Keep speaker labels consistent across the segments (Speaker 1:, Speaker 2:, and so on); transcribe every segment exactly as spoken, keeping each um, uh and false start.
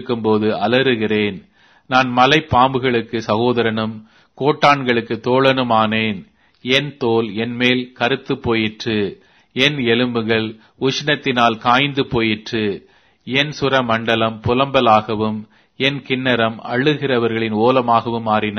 Speaker 1: இருக்கும்போது அலறுகிறேன். நான் மலை பாம்புகளுக்கு சகோதரனும் கோட்டான்களுக்கு தோழனுமானேன். என் தோல் என் மேல் கருத்து போயிற்று, என் எலும்புகள் உஷ்ணத்தினால் காய்ந்து போயிற்று. என் சுர மண்டலம் புலம்பலாகவும் என் கிண்ணறம் அழுகிறவர்களின் ஓலமாகவும் மாறின.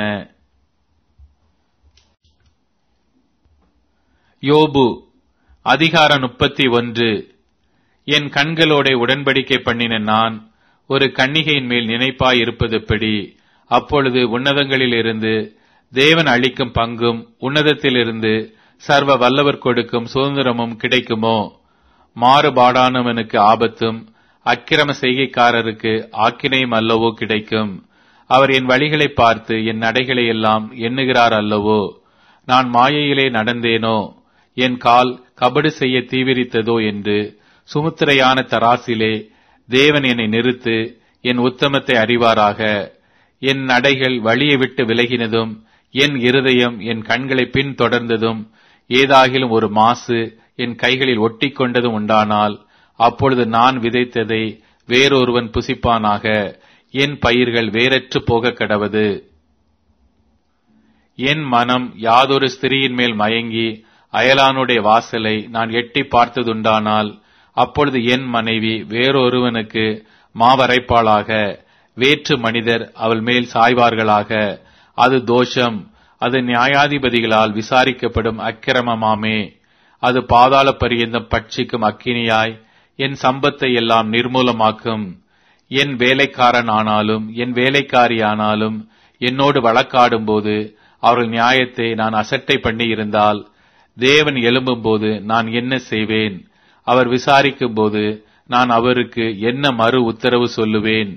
Speaker 1: யோபு அதிகாரம் முப்பத்தி ஒன்று. என் கண்களோட உடன்படிக்கை பண்ணின நான் ஒரு கன்னிகையின் மேல் நினைப்பாய் இருப்பதெப்படி? அப்பொழுது உன்னதங்களிலிருந்து தேவன் அளிக்கும் பங்கும் உன்னதத்திலிருந்து சர்வ வல்லவர் கொடுக்கும் சுதந்திரமும் கிடைக்குமோ? மாறுபாடானவனுக்கு ஆபத்தும் அக்கிரம செய்கைக்காரருக்கு ஆக்கினையும் அல்லவோ கிடைக்கும். அவர் என் வழிகளை பார்த்து என் நடைகளை எல்லாம் எண்ணுகிறார் அல்லவோ? நான் மாயையிலே நடந்தேனோ, என் கால் கபடு செய்ய தீவிரித்ததோ என்று சுமுத்திரையான தராசிலே தேவன் என்னை நிறுத்து என் உத்தமத்தை அறிவாராக. என் நடைகள் வழியை விட்டு விலகினதும் என் இருதயம் என் கண்களை பின் தொடர்ந்ததும் ஏதாகிலும் ஒரு மாசு என் கைகளில் ஒட்டி கொண்டதும் உண்டானால், அப்பொழுது நான் விதைத்ததை வேறொருவன் புசிப்பானாக. என் பயிர்கள் வேறற்று போக கடவது. என் மனம் யாதொரு ஸ்திரியின் மேல் மயங்கி அயலானுடைய வாசலை நான் எட்டி பார்த்ததுண்டானால், அப்பொழுது என் மனைவி வேறொருவனுக்கு மாவரைப்பாளாக. வேற்று மனிதர் அவள் மேல் சாய்வார்களாக. அது தோஷம். அது நியாயாதிபதிகளால் விசாரிக்கப்படும் அக்கிரமமாமே. அது பாதாள பரியந்தம் பட்சிக்கும் அக்கினியாய் என் சம்பத்தை எல்லாம் நிர்மூலமாக்கும். என் வேலைக்காரன் ஆனாலும் என் வேலைக்காரி ஆனாலும் என்னோடு வழக்காடும் போது அவர்கள் நியாயத்தை நான் அசட்டை பண்ணி இருந்தால், தேவன் எழும்பும் போது நான் என்ன செய்வேன்? அவர் விசாரிக்கும் போது நான் அவருக்கு என்ன மறு உத்தரவு சொல்லுவேன்?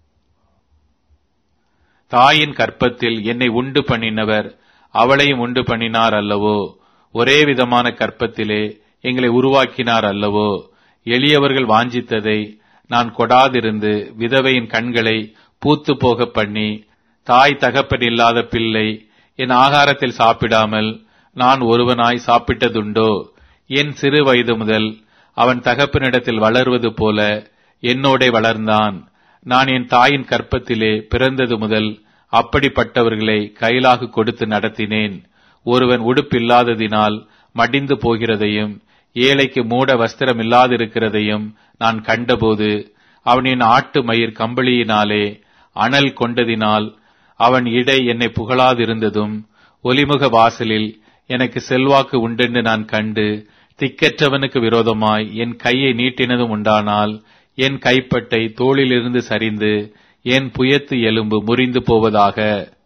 Speaker 1: தாயின் கற்பத்தில் என்னை உண்டு பண்ணினவர் அவளையும் உண்டு பண்ணினார் அல்லவோ? ஒரே விதமான கற்பத்திலே எங்களை உருவாக்கினார் அல்லவோ? எளியவர்கள் வாஞ்சித்ததை நான் கொடாதிருந்து விதவையின் கண்களை பூத்து போக பண்ணி, தாய் தகப்பன் இல்லாத பிள்ளை என் ஆகாரத்தில் சாப்பிடாமல் நான் ஒருவனாய் சாப்பிட்டதுண்டோ? என் சிறு வயது முதல் அவன் தகப்பனிடத்தில் வளர்வது போல என்னோடே வளர்ந்தான். நான் என் தாயின் கற்பத்திலே பிறந்தது முதல் அப்படிப்பட்டவர்களை கையிலாக கொடுத்து நடத்தினேன். ஒருவன் உடுப்பில்லாததினால் மடிந்து போகிறதையும் ஏழைக்கு மூட வஸ்திரம் இல்லாதிருக்கிறதையும் நான் கண்டபோது, அவனின் ஆட்டு மயிர் கம்பளியினாலே அனல் கொண்டதினால் அவன் இடை என்னை புகழாதிருந்ததும், ஒலிமுக வாசலில் எனக்கு செல்வாக்கு உண்டென்று நான் கண்டு திக்கற்றவனுக்கு விரோதமாய் என் கையை நீட்டினதும் உண்டானால், என் கைப்பட்டை தோளிலிருந்து சரிந்து என் புயத்து எலும்பு முறிந்து போவதாக.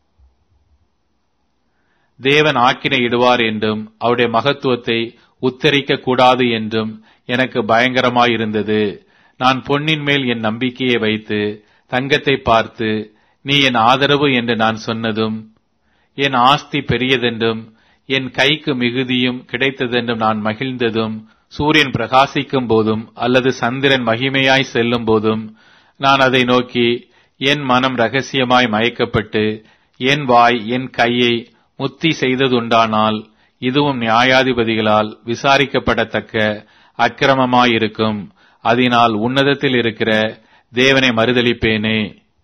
Speaker 1: தேவன் ஆக்கினை இடுவார் என்றும் அவருடைய மகத்துவத்தை உத்தரிக்க கூடாது என்றும் எனக்கு பயங்கரமாயிருந்தது. நான் பொன்னின் மேல் என் நம்பிக்கையை வைத்து தங்கத்தை பார்த்து, நீ என் ஆதரவு என்று நான் சொன்னதும், என் ஆஸ்தி பெரியதென்றும் என் கைக்கு மிகுதியும் கிடைத்ததென்றும் நான் மகிழ்ந்ததும், சூரியன் பிரகாசிக்கும் போதும் அல்லது சந்திரன் மகிமையாய் செல்லும் போதும் நான் அதை நோக்கி என் மனம் ரகசியமாய் மயக்கப்பட்டு என் வாய் என் கையை முத்தி செய்ததுண்டானால், இதுவும் நியாயாதிபதிகளால் விசாரிக்கப்படத்தக்க அக்கிரமமாயிருக்கும். அதனால் உன்னதத்தில் இருக்கிற தேவனை மறுதலிப்பேனே.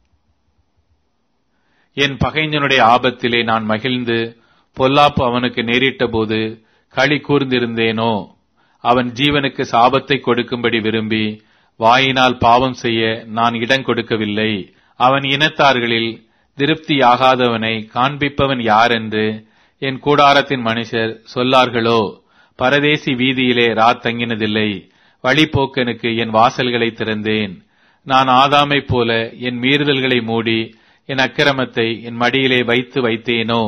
Speaker 1: என் பகைஞனுடைய ஆபத்திலே நான் மகிழ்ந்து பொல்லாப்பு அவனுக்கு நேரிட்ட போது களி கூர்ந்திருந்தேனோ? அவன் ஜீவனுக்கு சாபத்தை கொடுக்கும்படி விரும்பி வாயினால் பாவம் செய்ய நான் இடம் கொடுக்கவில்லை. அவன் இனத்தார்களில் திருப்தியாகாதவனை காண்பிப்பவன் யார் என்று என் கூடாரத்தின் மனுஷர் சொல்லார்களோ? பரதேசி வீதியிலே ராத் தங்கினதில்லை. வழிபோக்கனுக்கு என் வாசல்களை திறந்தேன். நான் ஆதாமைப் போல என் மீறுதல்களை மூடி என் அக்கிரமத்தை என் மடியிலே வைத்து வைத்தேனோ?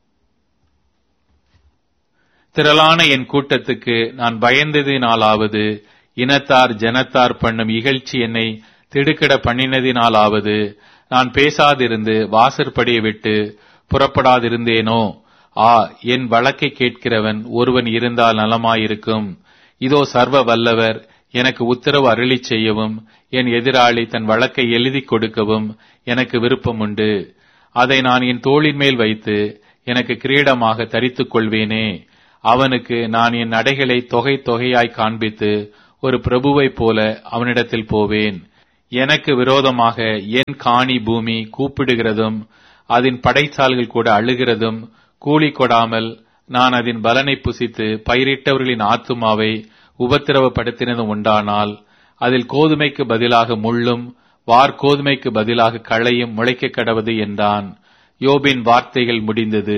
Speaker 1: திரளான என் கூட்டத்துக்கு நான் பயந்ததினாலாவது, இனத்தார் ஜனத்தார் பண்ணும் இகழ்ச்சி என்னை திடுக்கிட பண்ணினதினாலாவது, நான் பேசாதிருந்து வாசற்படியை விட்டு புறப்படாதிருந்தேனோ? ஆ, என் வழக்கை கேட்கிறவன் ஒருவன் இருந்தால் நலமாயிருக்கும். இதோ சர்வ வல்லவர் எனக்கு உத்தரவு அருளி செய்யவும் என் எதிராளி தன் வழக்கை எழுதி கொடுக்கவும் எனக்கு விருப்பம் உண்டு. அதை நான் என் தோளின் மேல் வைத்து எனக்கு கிரீடமாக தரித்துக் கொள்வேனே. அவனுக்கு நான் என் நடைகளை தொகை தொகையாய் காண்பித்து ஒரு பிரபுவைப் போல அவனிடத்தில் போவேன். எனக்கு விரோதமாக என் காணி பூமி கூப்பிடுகிறதும் அதன் படைச்சால்கள் கூட அழுகிறதும் கூலி கொடாமல் நான் அதன் பலனை புசித்து பயிரிட்டவர்களின் ஆத்துமாவை உபத்திரவப்படுத்தினதும் உண்டானால் அதில் கோதுமைக்கு பதிலாக முள்ளும் வார்கோதுமைக்கு பதிலாக களையும் முளைக்க கடவது என்றான். யோபின் வார்த்தைகள் முடிந்தது.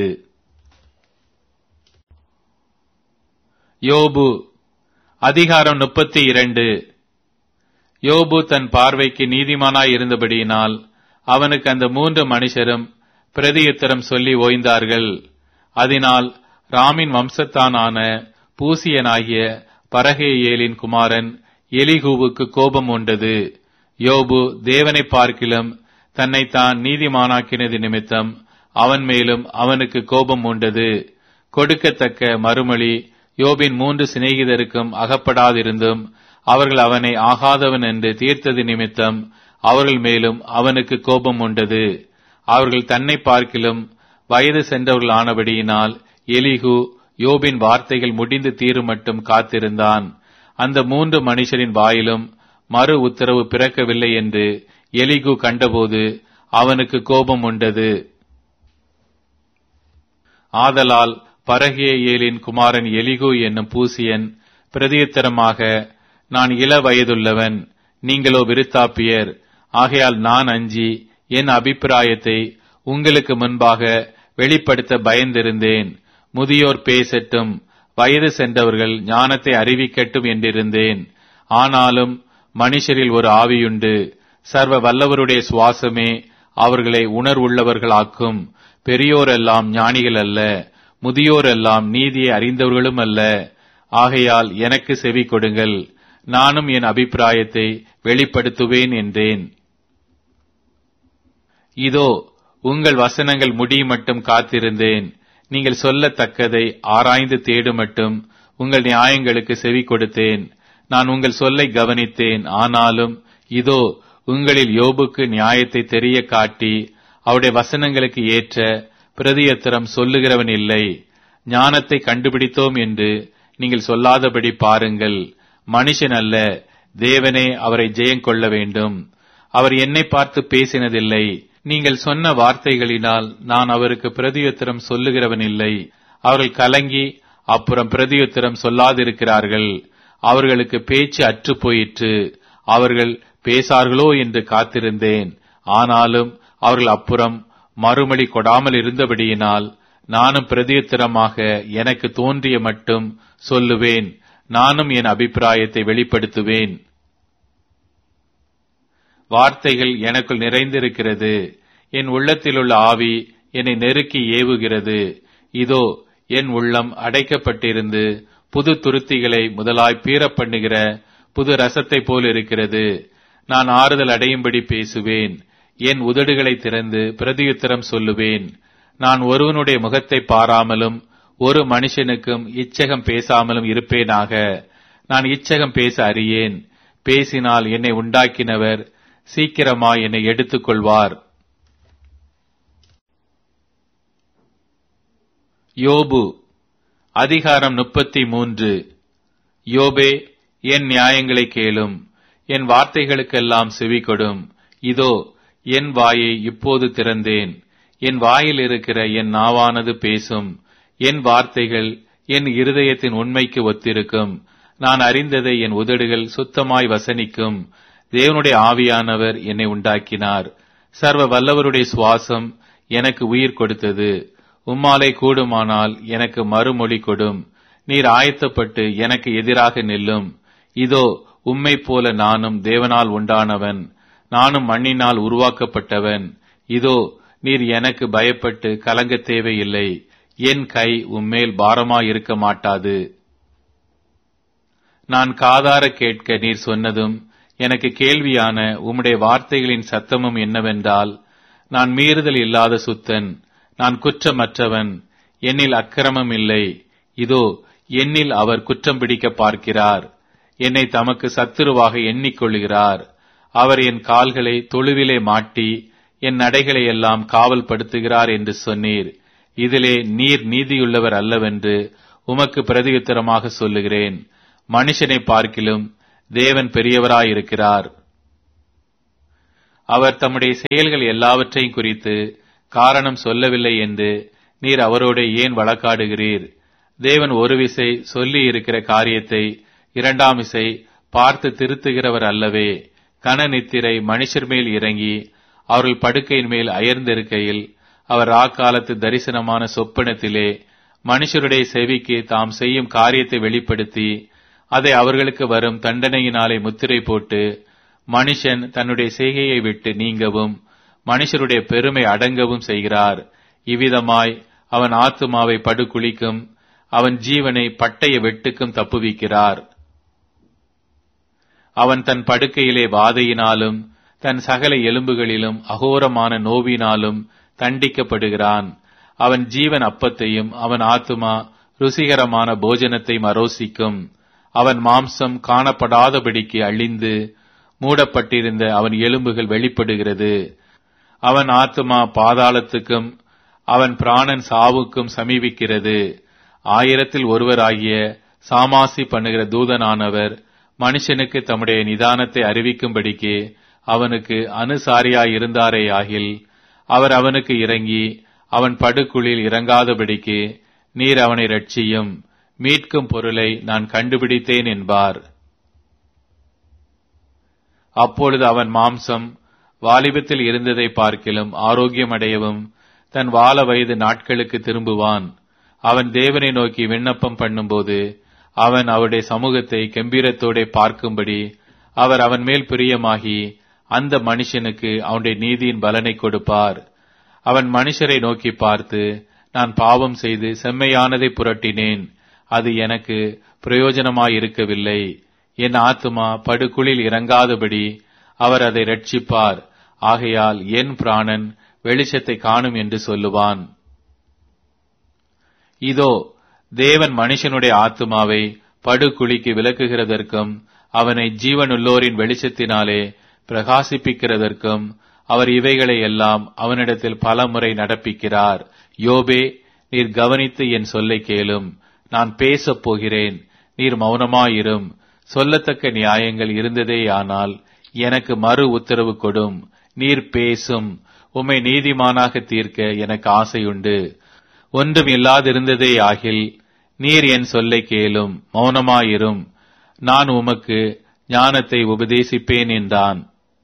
Speaker 1: யோபு அதிகாரம் முப்பத்தி இரண்டு. யோபு தன் பார்வைக்கு நீதிமானாய் இருந்தபடியினால் அவனுக்கு அந்த மூன்று மனுஷரும் பிரதியுத்தரம் சொல்லி ஓய்ந்தார்கள். அதனால் ராமின் வம்சத்தானான பூசியனாகிய பரகேயேலின் குமாரன் எலிகூவுக்கு கோபம் உண்டது. யோபு தேவனை பார்க்கிலும் தன்னைத்தான் நீதிமானாக்கினது நிமித்தம் அவன் மேலும் அவனுக்கு கோபம் உண்டது. கொடுக்கத்தக்க மறுமொழி யோபின் மூன்று சிநேகிதருக்கும் அகப்படாதிருந்தும் அவர்கள் அவனை ஆகாதவன் என்று தீர்த்தது நிமித்தம் அவர்கள் மேலும் அவனுக்கு கோபம் உண்டது. அவர்கள் தன்னை பார்க்கிலும் வயது சென்றவர்கள் ஆனபடியினால் எலிகு யோபின் வார்த்தைகள் முடிந்து தீரும் மட்டும் காத்திருந்தான். அந்த மூன்று மனுஷரின் வாயிலும் மறு உத்தரவு பிறக்கவில்லை என்று எலிகு கண்டபோது அவனுக்கு கோபம் உண்டது. ஆதலால் பரகேயேலின் குமாரன் எலிகு என்னும் பூசியன் பிரதியுத்தரமாக, நான் இள வயதுள்ளவன், நீங்களோ விருத்தாப்பியர். ஆகையால் நான் அஞ்சி என் அபிப்பிராயத்தை உங்களுக்கு முன்பாக வெளிப்படுத்த பயந்திருந்தேன். முதியோர் பேசட்டும், வயது சென்றவர்கள் ஞானத்தை அறிவிக்கட்டும் என்றிருந்தேன். ஆனாலும் மனுஷரில் ஒரு ஆவியுண்டு, சர்வ வல்லவருடைய சுவாசமே அவர்களை உணர்வுள்ளவர்களாக்கும். பெரியோரெல்லாம் ஞானிகள் அல்ல, முதியோரெல்லாம் நீதியை அறிந்தவர்களும் அல்ல. ஆகையால் எனக்கு செவி கொடுங்கள், நானும் என் அபிப்பிராயத்தை வெளிப்படுத்துவேன் என்றேன். இதோ உங்கள் வசனங்கள் முடியும் மட்டும் காத்திருந்தேன். நீங்கள் சொல்லத்தக்கதை ஆராய்ந்து தேடுமட்டும் உங்கள் நியாயங்களுக்கு செவி கொடுத்தேன். நான் உங்கள் சொல்லை கவனித்தேன். ஆனாலும் இதோ உங்களில் யோபுக்கு நியாயத்தை தெரிய காட்டி அவருடைய வசனங்களுக்கு ஏற்ற பிரதியுத்தரம் சொல்லுகிறவன் இல்லை. ஞானத்தை கண்டுபிடித்தோம் என்று நீங்கள் சொல்லாதபடி பாருங்கள். மனுஷன் அல்ல, தேவனே அவரை ஜெயங்கொள்ள வேண்டும். அவர் என்னை பார்த்து பேசினதில்லை. நீங்கள் சொன்ன வார்த்தைகளினால் நான் அவருக்கு பிரதியுத்தரம் சொல்லுகிறவன் இல்லை. அவர்கள் கலங்கி அப்புறம் பிரதியுத்தரம் சொல்லாதிருக்கிறார்கள். அவர்களுக்கு பேச்சு அற்று போயிற்று. அவர்கள் பேசார்களோ என்று காத்திருந்தேன். ஆனாலும் அவர்கள் அப்புறம் மறுமொழி கொடாமல் இருந்தபடியினால் நானும் பிரதியுத்தரமாக எனக்கு தோன்றிய மட்டும் சொல்லுவேன். நானும் என் அபிப்பிராயத்தை வெளிப்படுத்துவேன். வார்த்தைகள் எனக்குள் நிறைந்திருக்கிறது. என் உள்ளத்திலுள்ள ஆவி என்னை நெருக்கி ஏவுகிறது. இதோ என் உள்ளம் அடைக்கப்பட்டிருந்து புது துருத்திகளை முதலாய் பீறப் பண்ணுகிற புது ரசத்தை போல் இருக்கிறது. நான் ஆறுதல் அடையும்படி பேசுவேன். என் உதடுகளை திறந்து பிரதியுத்தரம் சொல்லுவேன். நான் ஒருவனுடைய முகத்தை பாராமலும் ஒரு மனுஷனுக்கும் இச்சகம் பேசாமலும் இருப்பேனாக. நான் இச்சகம் பேச அறியேன். பேசினால் என்னை உண்டாக்கினவர் சீக்கிரமாய் என்னை எடுத்துக் கொள்வார். யோபு அதிகாரம் முப்பத்தி மூன்று. யோபே, என் நியாயங்களை கேளும், என் வார்த்தைகளுக்கெல்லாம் செவி கொடும். இதோ என் வாயை இப்போது திறந்தேன். என் வாயில் இருக்கிற என் நாவானது பேசும். என் வார்த்தைகள் என் இருதயத்தின் உண்மைக்கு ஒத்திருக்கும். நான் அறிந்ததை என் உதடுகள் சுத்தமாய் வசனிக்கும். தேவனுடைய ஆவியானவர் என்னை உண்டாக்கினார். சர்வ வல்லவருடைய சுவாசம் எனக்கு உயிர் கொடுத்தது. உம்மாலே கூடுமானால் எனக்கு மறுமொழி கொடும். நீர் ஆயத்தப்பட்டு எனக்கு எதிராக நில்லும். இதோ உம்மை போல நானும் தேவனால் உண்டானவன், நானும் மண்ணினால் உருவாக்கப்பட்டவன். இதோ நீர் எனக்கு பயப்பட்டு கலங்க தேவையில்லை. என் கை உம்மேல் பாரமாயிருக்க மாட்டாது. நான் காதார கேட்க நீர் சொன்னதும் எனக்கு கேள்வியான உம்முடைய வார்த்தைகளின் சத்தமும் என்னவென்றால், நான் மீறுதல் இல்லாத சுத்தன், நான் குற்றமற்றவன், என்னில் அக்கிரமம் இல்லை. இதோ என்னில் அவர் குற்றம் பிடிக்க பார்க்கிறார். என்னை தமக்கு சத்துருவாக எண்ணிக்கொள்கிறார். அவர் என் கால்களை தொழுவிலே மாட்டி என் நடைகளை எல்லாம் காவல் படுத்துகிறார் என்று சொன்னீர். இதிலே நீர் நீதியுள்ளவர் அல்லவென்று உமக்கு பிரதியுத்தரமாக சொல்லுகிறேன். மனுஷனை பார்க்கிலும் தேவன் பெரியவராயிருக்கிறார். அவர் தம்முடைய செயல்கள் எல்லாவற்றையும் குறித்து காரணம் சொல்லவில்லை என்று நீர் அவரோடு ஏன் வழக்காடுகிறீர்? தேவன் ஒரு விசை சொல்லி இருக்கிற காரியத்தை இரண்டாம் விசை பார்த்து திருத்துகிறவர் அல்லவே. கன நித்திரை மனுஷர் மேல் இறங்கி அவர்கள் படுக்கையின் மேல் அயர்ந்திருக்கையில் அவர் ராக்காலத்து தரிசனமான சொப்பனத்திலே மனுஷருடைய செவிக்கு தாம் செய்யும் காரியத்தை வெளிப்படுத்தி அதை அவர்களுக்கு வரும் தண்டனையினாலே முத்திரை போட்டு மனுஷன் தன்னுடைய செய்கையை விட்டு நீங்கவும் மனுஷருடைய பெருமை அடங்கவும் செய்கிறார். இவ்விதமாய் அவன் ஆத்துமாவை படுகுழிக்கும் அவன் ஜீவனை பட்டய வெட்டுக்கும் தப்புவிக்கிறார். அவன் தன் படுக்கையிலே வாதையினாலும் தன் சகல எலும்புகளிலும் அகோரமான நோவினாலும் தண்டிக்கப்படுகிறான். அவன் ஜீவன் அப்பத்தையும் அவன் ஆத்துமா ருசிகரமான போஜனத்தையும் அரோசிக்கும். அவன் மாம்சம் காணப்படாதபடிக்கு அழிந்து மூடப்பட்டிருந்த அவன் எலும்புகள் வெளிப்படுகிறது. அவன் ஆத்துமா பாதாளத்துக்கும் அவன் பிராணன் சாவுக்கும் சமீபிக்கிறது. ஆயிரத்தில் ஒருவராகிய சாமாசி பண்ணுகிற தூதனானவர் மனுஷனுக்கு தம்முடைய நிதானத்தை அறிவிக்கும்படிக்கு அவனுக்கு அனுசாரியாயிருந்தாரே ஆகில் அவர் அவனுக்கு இறங்கி அவன் படுகுழில் இறங்காதபடிக்கு நீர் அவனை ரட்சியும், மீட்கும் பொருளை நான் கண்டுபிடித்தேன் என்பார். அப்பொழுது அவன் மாம்சம் வாலிபத்தில் இருந்ததை பார்க்கிலும் ஆரோக்கியமடையவும் தன் வால வயது நாட்களுக்கு திரும்புவான். அவன் தேவனை நோக்கி விண்ணப்பம் பண்ணும்போது அவன் அவருடைய சமூகத்தை கம்பீரத்தோட பார்க்கும்படி அவர் அவன் மேல் பிரியமாகி அந்த மனுஷனுக்கு அவனுடைய நீதியின் பலனை கொடுப்பார். அவன் மனுஷரை நோக்கி பார்த்து, நான் பாவம் செய்து செம்மையானதை புரட்டினேன், அது எனக்கு பிரயோஜனமாயிருக்கவில்லை. என் ஆத்துமா படுகுழில் இறங்காதபடி அவர் அதை ரட்சிப்பார். ஆகையால் என் பிராணன் வெளிச்சத்தை காணும் என்று சொல்லுவான். இதோ தேவன் மனுஷனுடைய ஆத்துமாவை படுகுழிக்கு விலக்குகிறதற்கும் அவனை ஜீவனுள்ளோரின் வெளிச்சத்தினாலே பிரகாசிப்பிக்கிறதற்கும் அவர் இவைகளை எல்லாம் அவனிடத்தில் பல முறை நடப்பிக்கிறார். யோபே, நீர் கவனித்து என் சொல்லை கேளும். நான் பேசப் போகிறேன், நீர் மௌனமாயிரும். சொல்லத்தக்க நியாயங்கள் இருந்ததேயானால் எனக்கு மறு உத்தரவு கொடும். நீர் பேசும். உம்மை நீதிமானாக தீர்க்க எனக்கு ஆசையுண்டு. ஒன்றும் இல்லாதிருந்ததே ஆகில் நீர் என் சொல்லை கேளும், மௌனமாயிரும். நான் உமக்கு ஞானத்தை உபதேசிப்பேன் என்றான்.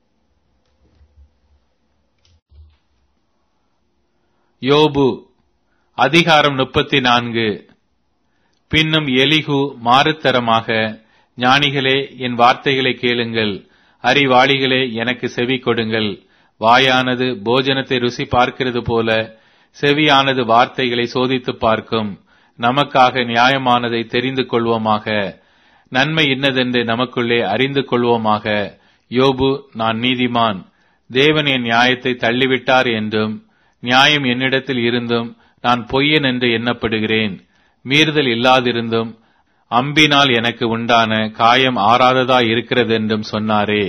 Speaker 1: யோபு அதிகாரம் முப்பத்தி நான்கு. பின்னும் எலிகு மாறுத்தரமாக, ஞானிகளே என் வார்த்தைகளை கேளுங்கள், அறிவாளிகளே எனக்கு செவி கொடுங்கள். வாயானது போஜனத்தை ருசி பார்க்கிறது போல செவியானது வார்த்தைகளை சோதித்து பார்க்கும். நமக்காக நியாயமானதை தெரிந்து கொள்வோமாக, நன்மை இன்னதென்று நமக்குள்ளே அறிந்து கொள்வோமாக. யோபு, நான் நீதிமான், தேவன் என் நியாயத்தை தள்ளிவிட்டார் என்றும் நியாயம் என்னிடத்தில் இருந்தும் நான் பொய்யன் என்று எண்ணப்படுகிறேன். மீறுதல் இல்லாதிருந்தும் அம்பினால் எனக்கு உண்டான காயம் ஆறாததா இருக்கிறதென்றும் சொன்னாரே.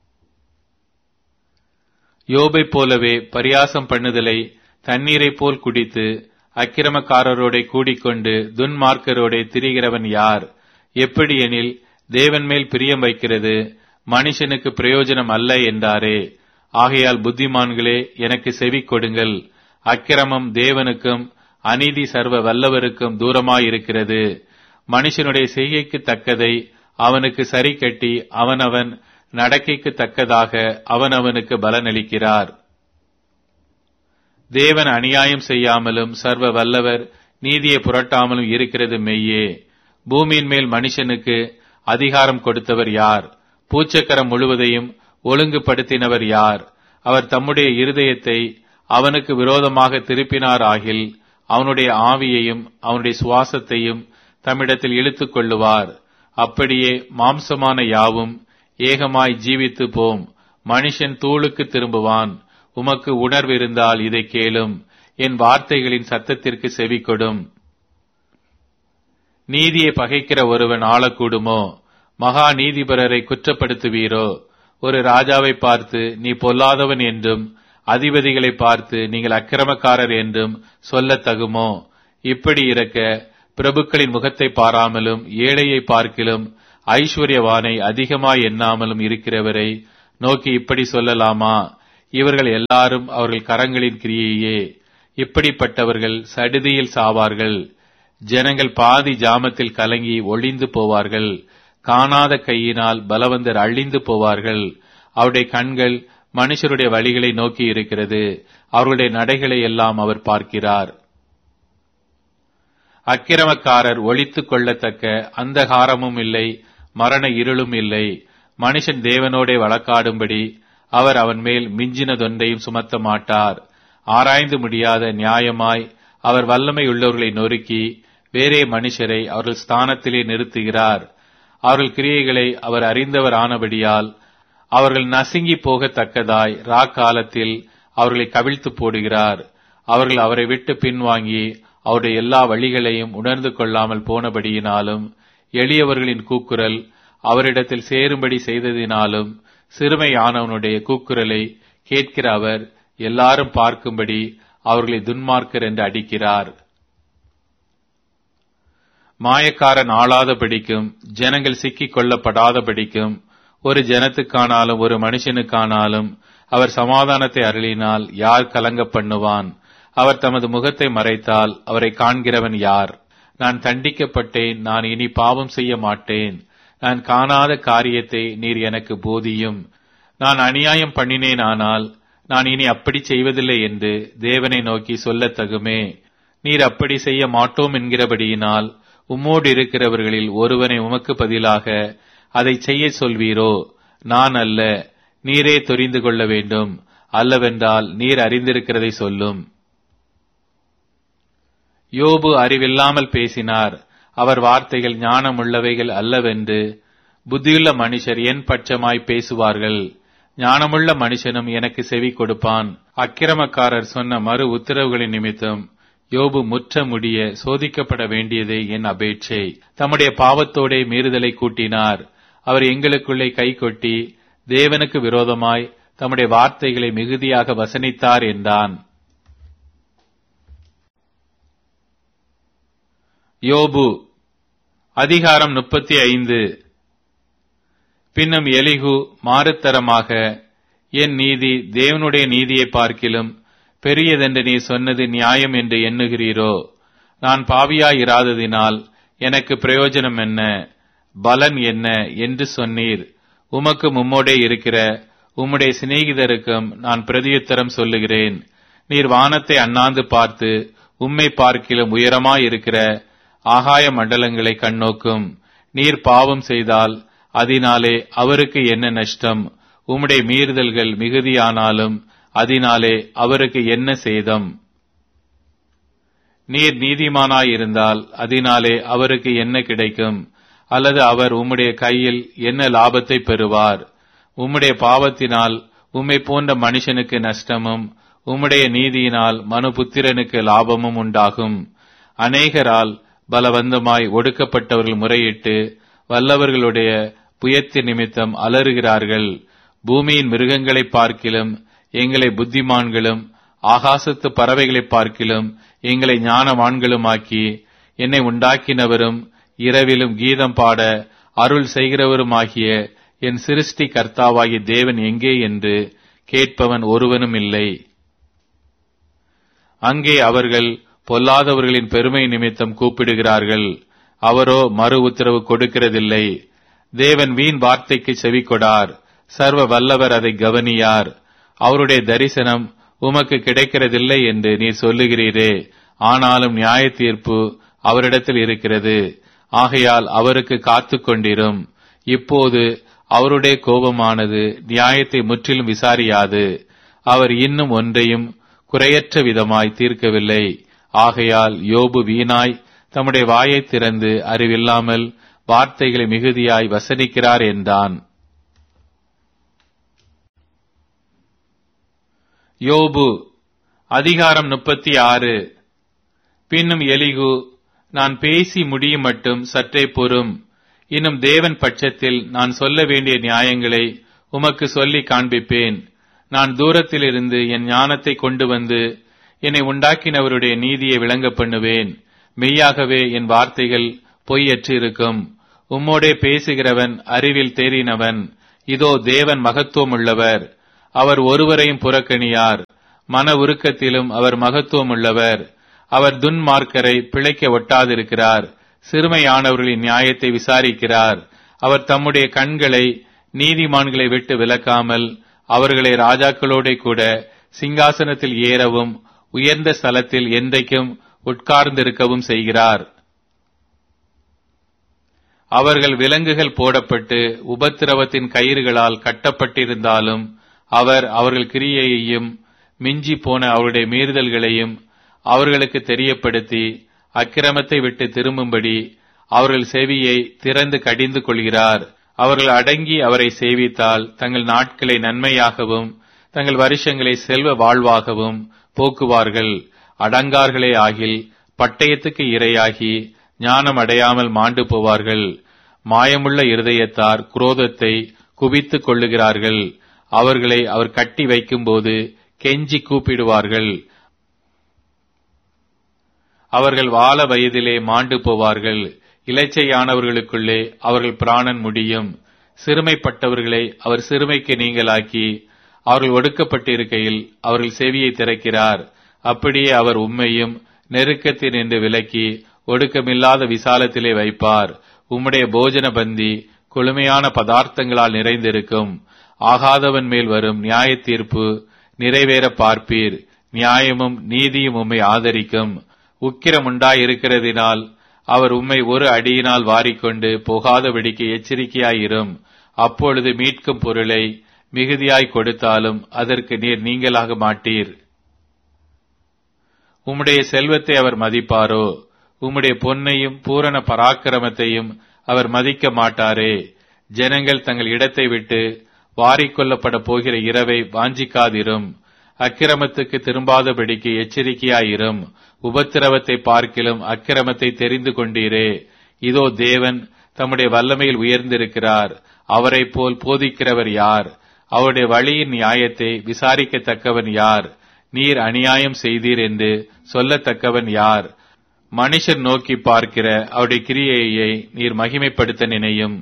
Speaker 1: யோபை போலவே பரியாசம் பண்ணுதலை தண்ணீரை போல் குடித்து அக்கிரமக்காரரோட கூடிக்கொண்டு துன்மார்க்கரோட திரிகிறவன் யார்? எப்படி எனில் தேவன் மேல் பிரியம் வைக்கிறது மனுஷனுக்கு பிரயோஜனம் அல்ல என்றாரே. ஆகையால் புத்திமான்களே எனக்கு செவி கொடுங்கள். அக்கிரமம் தேவனுக்கும் அநீதி சர்வ வல்லவருக்கும் தூரமாயிருக்கிறது. மனுஷனுடைய செய்கைக்கு தக்கதை அவனுக்கு சரி கட்டி அவனவன் நடக்கைக்கு தக்கதாக அவனவனுக்கு பலனளிக்கிறார். தேவன் அநியாயம் செய்யாமலும் சர்வ வல்லவர் நீதியை புரட்டாமலும் இருக்கிறது மெய்யே. பூமியின் மேல் மனுஷனுக்கு அதிகாரம் கொடுத்தவர் யார்? பூச்சக்கரம் முழுவதையும் ஒழுங்குபடுத்தினவர் யார்? அவர் தம்முடைய இருதயத்தை அவனுக்கு விரோதமாக திருப்பினார் ஆகில் அவனுடைய ஆவியையும் அவனுடைய சுவாசத்தையும் தம்மிடத்தில் இழுத்துக் கொள்ளுவார். அப்படியே மாம்சமான யாவும் ஏகமாய் ஜீவித்து போம். மனுஷன் தூளுக்கு திரும்புவான். உமக்கு உணர்வு இருந்தால் இதை கேளும், என் வார்த்தைகளின் சத்தத்திற்கு செவி கொடும். நீதியை பகைக்கிற ஒருவன் ஆளக்கூடுமோ? மகா நீதிபரரை குற்றப்படுத்துவீரோ? ஒரு ராஜாவை பார்த்து நீ பொல்லாதவன் என்றும் அதிபதிகளை பார்த்து நீங்கள் அக்கிரமக்காரர் என்றும் சொல்லத் தகுமோ? இப்படி இருக்க பிரபுக்களின் முகத்தை பாராமலும் ஏழையை பார்க்கிலும் ஐஸ்வர்யவானை அதிகமாய் எண்ணாமலும் இருக்கிறவரை நோக்கி இப்படி சொல்லலாமா? இவர்கள் எல்லாரும் அவர்கள் கரங்களின் கிரியையே. இப்படிப்பட்டவர்கள் சடுதியில் சாவார்கள். ஜனங்கள் பாதி ஜாமத்தில் கலங்கி ஒளிந்து போவார்கள். காணாத கையினால் பலவந்தர் அழிந்து போவார்கள். அவருடைய கண்கள் மனுஷருடைய வழிகளை நோக்கி இருக்கிறது. அவர்களுடைய நடைகளை எல்லாம் அவர் பார்க்கிறார். அக்கிரமக்காரர் ஒளித்துக் கொள்ளத்தக்க அந்தகாரமும் இல்லை, மரண இருளும் இல்லை. மனுஷன் தேவனோடே வழக்காடும்படி அவர் அவன் மேல் மிஞ்சினதொன்றையும் சுமத்த மாட்டார். ஆராய்ந்து முடியாத நியாயமாய் அவர் வல்லமை உள்ளவர்களை நொறுக்கி வேறே மனுஷரை அவர்கள் ஸ்தானத்திலே நிறுத்துகிறார். அவர்கள் கிரியைகளை அவர் அறிந்தவர் ஆனபடியால் அவர்கள் நசுங்கி போகத்தக்கதாய் ராக்காலத்தில் அவர்களை கவிழ்த்து போடுகிறார். அவர்கள் அவரை விட்டு பின்வாங்கி அவருடைய எல்லா வழிகளையும் உணர்ந்து கொள்ளாமல் போனபடியினாலும் எளியவர்களின் கூக்குரல் அவரிடத்தில் சேரும்படி செய்ததினாலும் சிறுமையானவனுடைய கூக்குரலை கேட்கிற அவர் எல்லாரும் பார்க்கும்படி அவர்களை துன்மார்க்கர் என்று அடிக்கிறார். மாயக்காரன் ஆளாதபடிக்கும் ஜனங்கள் சிக்கிக் கொள்ளப்படாதபடிக்கும் ஒரு ஜனத்துக்கானாலும் ஒரு மனுஷனுக்கானாலும் அவர் சமாதானத்தை அருளினால் யார் கலங்க பண்ணுவான்? அவர் தமது முகத்தை மறைத்தால் அவரை காண்கிறவன் யார்? நான் தண்டிக்கப்பட்டேன், நான் இனி பாவம் செய்ய மாட்டேன். நான் காணாத காரியத்தை நீர் எனக்கு போதியும். நான் அநியாயம் பண்ணினேன், ஆனால் நான் இனி அப்படி செய்வதில்லை என்று தேவனை நோக்கி சொல்லத் தகுமே. நீர் அப்படி செய்ய மாட்டோம் என்கிறபடியினால் உம்மோடு இருக்கிறவர்களில் ஒருவனை உமக்கு பதிலாக அதை செய்ய சொல்வீரோ? நான் அல்ல, நீரே தெரிந்து கொள்ள வேண்டும். அல்லவென்றால் நீர் அறிந்திருக்கிறதை சொல்லும். யோபு அறிவில்லாமல் பேசினார். அவர் வார்த்தைகள் ஞானமுள்ளவைகள் அல்லவென்று புத்தியுள்ள மனுஷர் என் பட்சமாய் பேசுவார்கள். ஞானமுள்ள மனுஷனும் எனக்கு செவி கொடுப்பான். அக்கிரமக்காரர் சொன்ன மறு உத்தரவுகளின் நிமித்தம் யோபு முற்ற முடிய சோதிக்கப்பட வேண்டியதே என் அபேட்சை. தம்முடைய பாவத்தோடே மீறுதலை கூட்டினார். அவர் எங்களுக்குள்ளே கை கொட்டி தேவனுக்கு விரோதமாய் தம்முடைய வார்த்தைகளை மிகுதியாக வசனித்தார் என்றான். யோபு அதிகாரம் முப்பத்தி ஐந்து. பின்னும் எலிகு மாறுத்தரமாக, என் நீதி தேவனுடைய நீதியை பார்க்கிலும் பெரியதென்று நீ சொன்னது நியாயம் என்று எண்ணுகிறீரோ? நான் பாவியாயிராததினால் எனக்கு பிரயோஜனம் என்ன, பலன் என்ன என்று சொன்னீர். உமக்கு மும்மோடே இருக்கிற உம்முடைய சிநேகிதருக்கும் நான் பிரதியுத்தரம் சொல்லுகிறேன். நீர் வானத்தை அண்ணாந்து பார்த்து உம்மை பார்க்கிலும் உயரமாயிருக்கிற ஆகாய மண்டலங்களை கண்ணோக்கும். நீர் பாவம் செய்தால் அதனாலே அவருக்கு என்ன நஷ்டம்? உம்முடைய மீறுதல்கள் மிகுதியானாலும் அதனாலே அவருக்கு என்ன சேதம்? நீர் நீதிமானாயிருந்தால் அதனாலே அவருக்கு என்ன கிடைக்கும்? அல்லது அவர் உம்முடைய கையில் என்ன லாபத்தை பெறுவார்? உம்முடைய பாவத்தினால் உம்மை போன்ற மனுஷனுக்கு நஷ்டமும் உம்முடைய நீதியினால் மனுபுத்திரனுக்கு லாபமும் உண்டாகும். அநேகரால் பலவந்தமாய் ஒடுக்கப்பட்டவர்கள் முறையிட்டு வல்லவர்களுடைய புயத்து நிமித்தம் அலறுகிறார்கள். பூமியின் மிருகங்களை பார்க்கிலும் எங்களை புத்திமான்களும் ஆகாசத்து பறவைகளை பார்க்கிலும் எங்களை ஞானவான்களுமாக்கி என்னை உண்டாக்கினவரும் இரவிலும் கீதம் பாட அருள் செய்கிறவருமாகிய என் சிருஷ்டி கர்த்தாவாகிய தேவன் எங்கே என்று கேட்பவன் ஒருவனும் இல்லை. அங்கே அவர்கள் பொல்லாதவர்களின் பெருமை நிமித்தம் கூப்பிடுகிறார்கள். அவரோ மறு உத்தரவு கொடுக்கிறதில்லை. தேவன் வீண் வார்த்தைக்கு செவி கொடார். சர்வ வல்லவர் அதை கவனியார். அவருடைய தரிசனம் உமக்கு கிடைக்கிறதில்லை என்று நீர் சொல்லுகிறீரே. ஆனாலும் நியாய தீர்ப்பு அவரிடத்தில் இருக்கிறது. ஆகையால் அவருக்கு காத்து கொண்டிரும். இப்போது அவருடைய கோபமானது நியாயத்தை முற்றிலும் விசாரியாது. அவர் இன்னும் ஒன்றையும் குறையற்ற விதமாய் தீர்க்கவில்லை. ஆகையால் யோபு வீணாய் தம்முடைய வாயை திறந்து அறிவில்லாமல் வார்த்தைகளை மிகுதியாய் வசனிக்கிறார் என்றான். யோபு அதிகாரம் முப்பத்தி ஆறு. பின்னும் எலிகு, நான் பேசி முடியும் மட்டும் சற்றே பொறும். இன்னும் தேவன் பட்சத்தில் நான் சொல்ல வேண்டிய நியாயங்களை உமக்கு சொல்லி காண்பிப்பேன். நான் தூரத்திலிருந்து என் ஞானத்தை கொண்டு வந்து என்னை உண்டாக்கினவருடைய நீதியை விளங்க பண்ணுவேன். மெய்யாகவே என் வார்த்தைகள் பொய்யற்று இருக்கும். உம்மோடே பேசுகிறவன் அறிவில் தேறினவன். இதோ தேவன் மகத்துவம் உள்ளவர். அவர் ஒருவரையும் புறக்கணியார். மன உருக்கத்திலும் அவர் மகத்துவம் உள்ளவர். அவர் துன்மார்க்கரை பிழைக்க ஒட்டாதிருக்கிறார். சிறுமையானவர்களின் நியாயத்தை விசாரிக்கிறார். அவர் தம்முடைய கண்களை நீதிமான்களை விட்டு விலக்காமல் அவர்களை ராஜாக்களோட கூட சிங்காசனத்தில் ஏறவும் உயர்ந்த ஸ்தலத்தில் என்றைக்கும் உட்கார்ந்திருக்கவும் செய்கிறார். அவர்கள் விலங்குகள் போடப்பட்டு உபத்திரவத்தின் கயிறுகளால் கட்டப்பட்டிருந்தாலும் அவர் அவர்கள் கிரியையையும் மிஞ்சி போன அவருடைய மீறுதல்களையும் அவர்களுக்கு தெரியப்படுத்தி அக்கிரமத்தை விட்டு திரும்பும்படி அவர்கள் செவியை திறந்து கடிந்து கொள்கிறார். அவர்கள் அடங்கி அவரை சேவித்தால் தங்கள் நாட்களை நன்மையாகவும் தங்கள் வருஷங்களை செல்வ வாழ்வாகவும் போக்குவார்கள். அடங்கார்களே ஆகில் பட்டயத்துக்கு இரையாகி ஞானம் அடையாமல் மாண்டு போவார்கள். மாயமுள்ள இருதயத்தார் குரோதத்தை குவித்துக் கொள்ளுகிறார்கள். அவர்களை அவர் கட்டி வைக்கும்போது கெஞ்சி கூப்பிடுவார்கள். அவர்கள் வால வயதிலே மாண்டு போவார்கள். இலச்சையானவர்களுக்குள்ளே அவர்கள் பிராணன் முடியும். சிறுமைப்பட்டவர்களை அவர் சிறுமைக்கு நீங்களாக்கி அவர்கள் ஒடுக்கப்பட்டிருக்கையில் அவர்கள் செவியை திறக்கிறார். அப்படியே அவர் உம்மையும் நெருக்கத்தில் நின்று விலக்கி ஒடுக்கமில்லாத விசாலத்திலே வைப்பார். உம்முடைய போஜன பந்தி கொழுமையான பதார்த்தங்களால் நிறைந்திருக்கும். ஆகாதவன் மேல் வரும் நியாய தீர்ப்பு நிறைவேற பார்ப்பீர். நியாயமும் நீதியும் உம்மை ஆதரிக்கும். உக்கிரம் உண்டாயிருக்கிறதினால் அவர் உம்மை ஒரு அடியினால் வாரிக்கொண்டு போகாதபடிக்கு எச்சரிக்கையாயிரும். அப்பொழுது மீட்கும் பொருளை மிகுதியாய் கொடுத்தாலும் அதற்கு நீர் நீங்களாக மாட்டீர். உம்முடைய செல்வத்தை அவர் மதிப்பாரோ? உம்முடைய பொன்னையும் பூரண பராக்கிரமத்தையும் அவர் மதிக்க மாட்டாரே. ஜனங்கள் தங்கள் இடத்தை விட்டு வாரிக்கொள்ளப்பட போகிற இரவை வாஞ்சிக்காதிரும். அக்கிரமத்துக்கு திரும்பாதபடிக்கு எச்சரிக்கையாயிரும். உபத்திரவத்தை பார்க்கிலும் அக்கிரமத்தை தெரிந்து கொண்டீரே. இதோ தேவன் தம்முடைய வல்லமையில் உயர்ந்திருக்கிறார். அவரை போல் போதிக்கிறவர் யார்? அவருடைய வழியின் நியாயத்தை விசாரிக்கத்தக்கவன் யார்? நீர் அநியாயம் செய்தீர் என்று சொல்லத்தக்கவன் யார்? மனுஷர் நோக்கி பார்க்கிற அவருடைய கிரியையை நீர் மகிமைப்படுத்த நினையும்.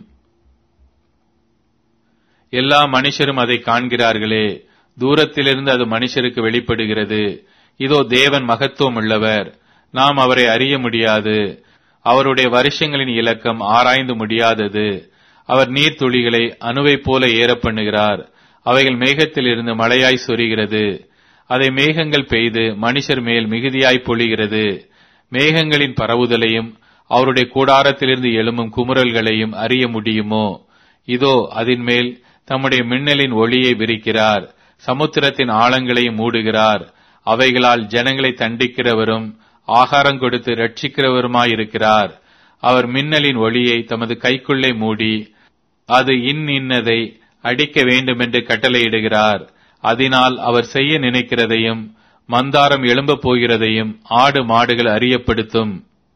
Speaker 1: எல்லா மனுஷரும் அதை காண்கிறார்களே. தூரத்திலிருந்து அது மனுஷருக்கு வெளிப்படுகிறது. இதோ தேவன் மகத்துவம் உள்ளவர். நாம் அவரை அறிய முடியாது. அவருடைய வருஷங்களின் இலக்கம் ஆராய்ந்து முடியாதது. அவர் நீர்த்துளிகளை அணுவை போல ஏற பண்ணுகிறார். அவைகள் மேகத்திலிருந்து மழையாய் சொரிகிறது. அதை மேகங்கள் பெய்து மனுஷர் மேல் மிகுதியாய் பொழிகிறது. மேகங்களின் பரவுதலையும் அவருடைய கூடாரத்திலிருந்து எழும்பும் குமுறல்களையும் அறிய முடியுமோ? இதோ அதன் மேல் தம்முடைய மின்னலின் ஒளியை விரிக்கிறார். சமுத்திரத்தின் ஆழங்களையும் மூடுகிறார். அவைகளால் ஜனங்களை தண்டிக்கிறவரும் ஆகாரம் கொடுத்து ரட்சிக்கிறவருமாயிருக்கிறார். அவர் மின்னலின் ஒளியை தமது கைக்குள்ளே மூடி அது இன் இன்னதை அடிக்க வேண்டுமென்று கட்டளையிடுகிறார். அதனால் அவர் செய்ய நினைக்கிறதையும் மந்தாரம் எழும்ப போகிறதையும் ஆடு மாடுகள் அறியப்படுத்தும்.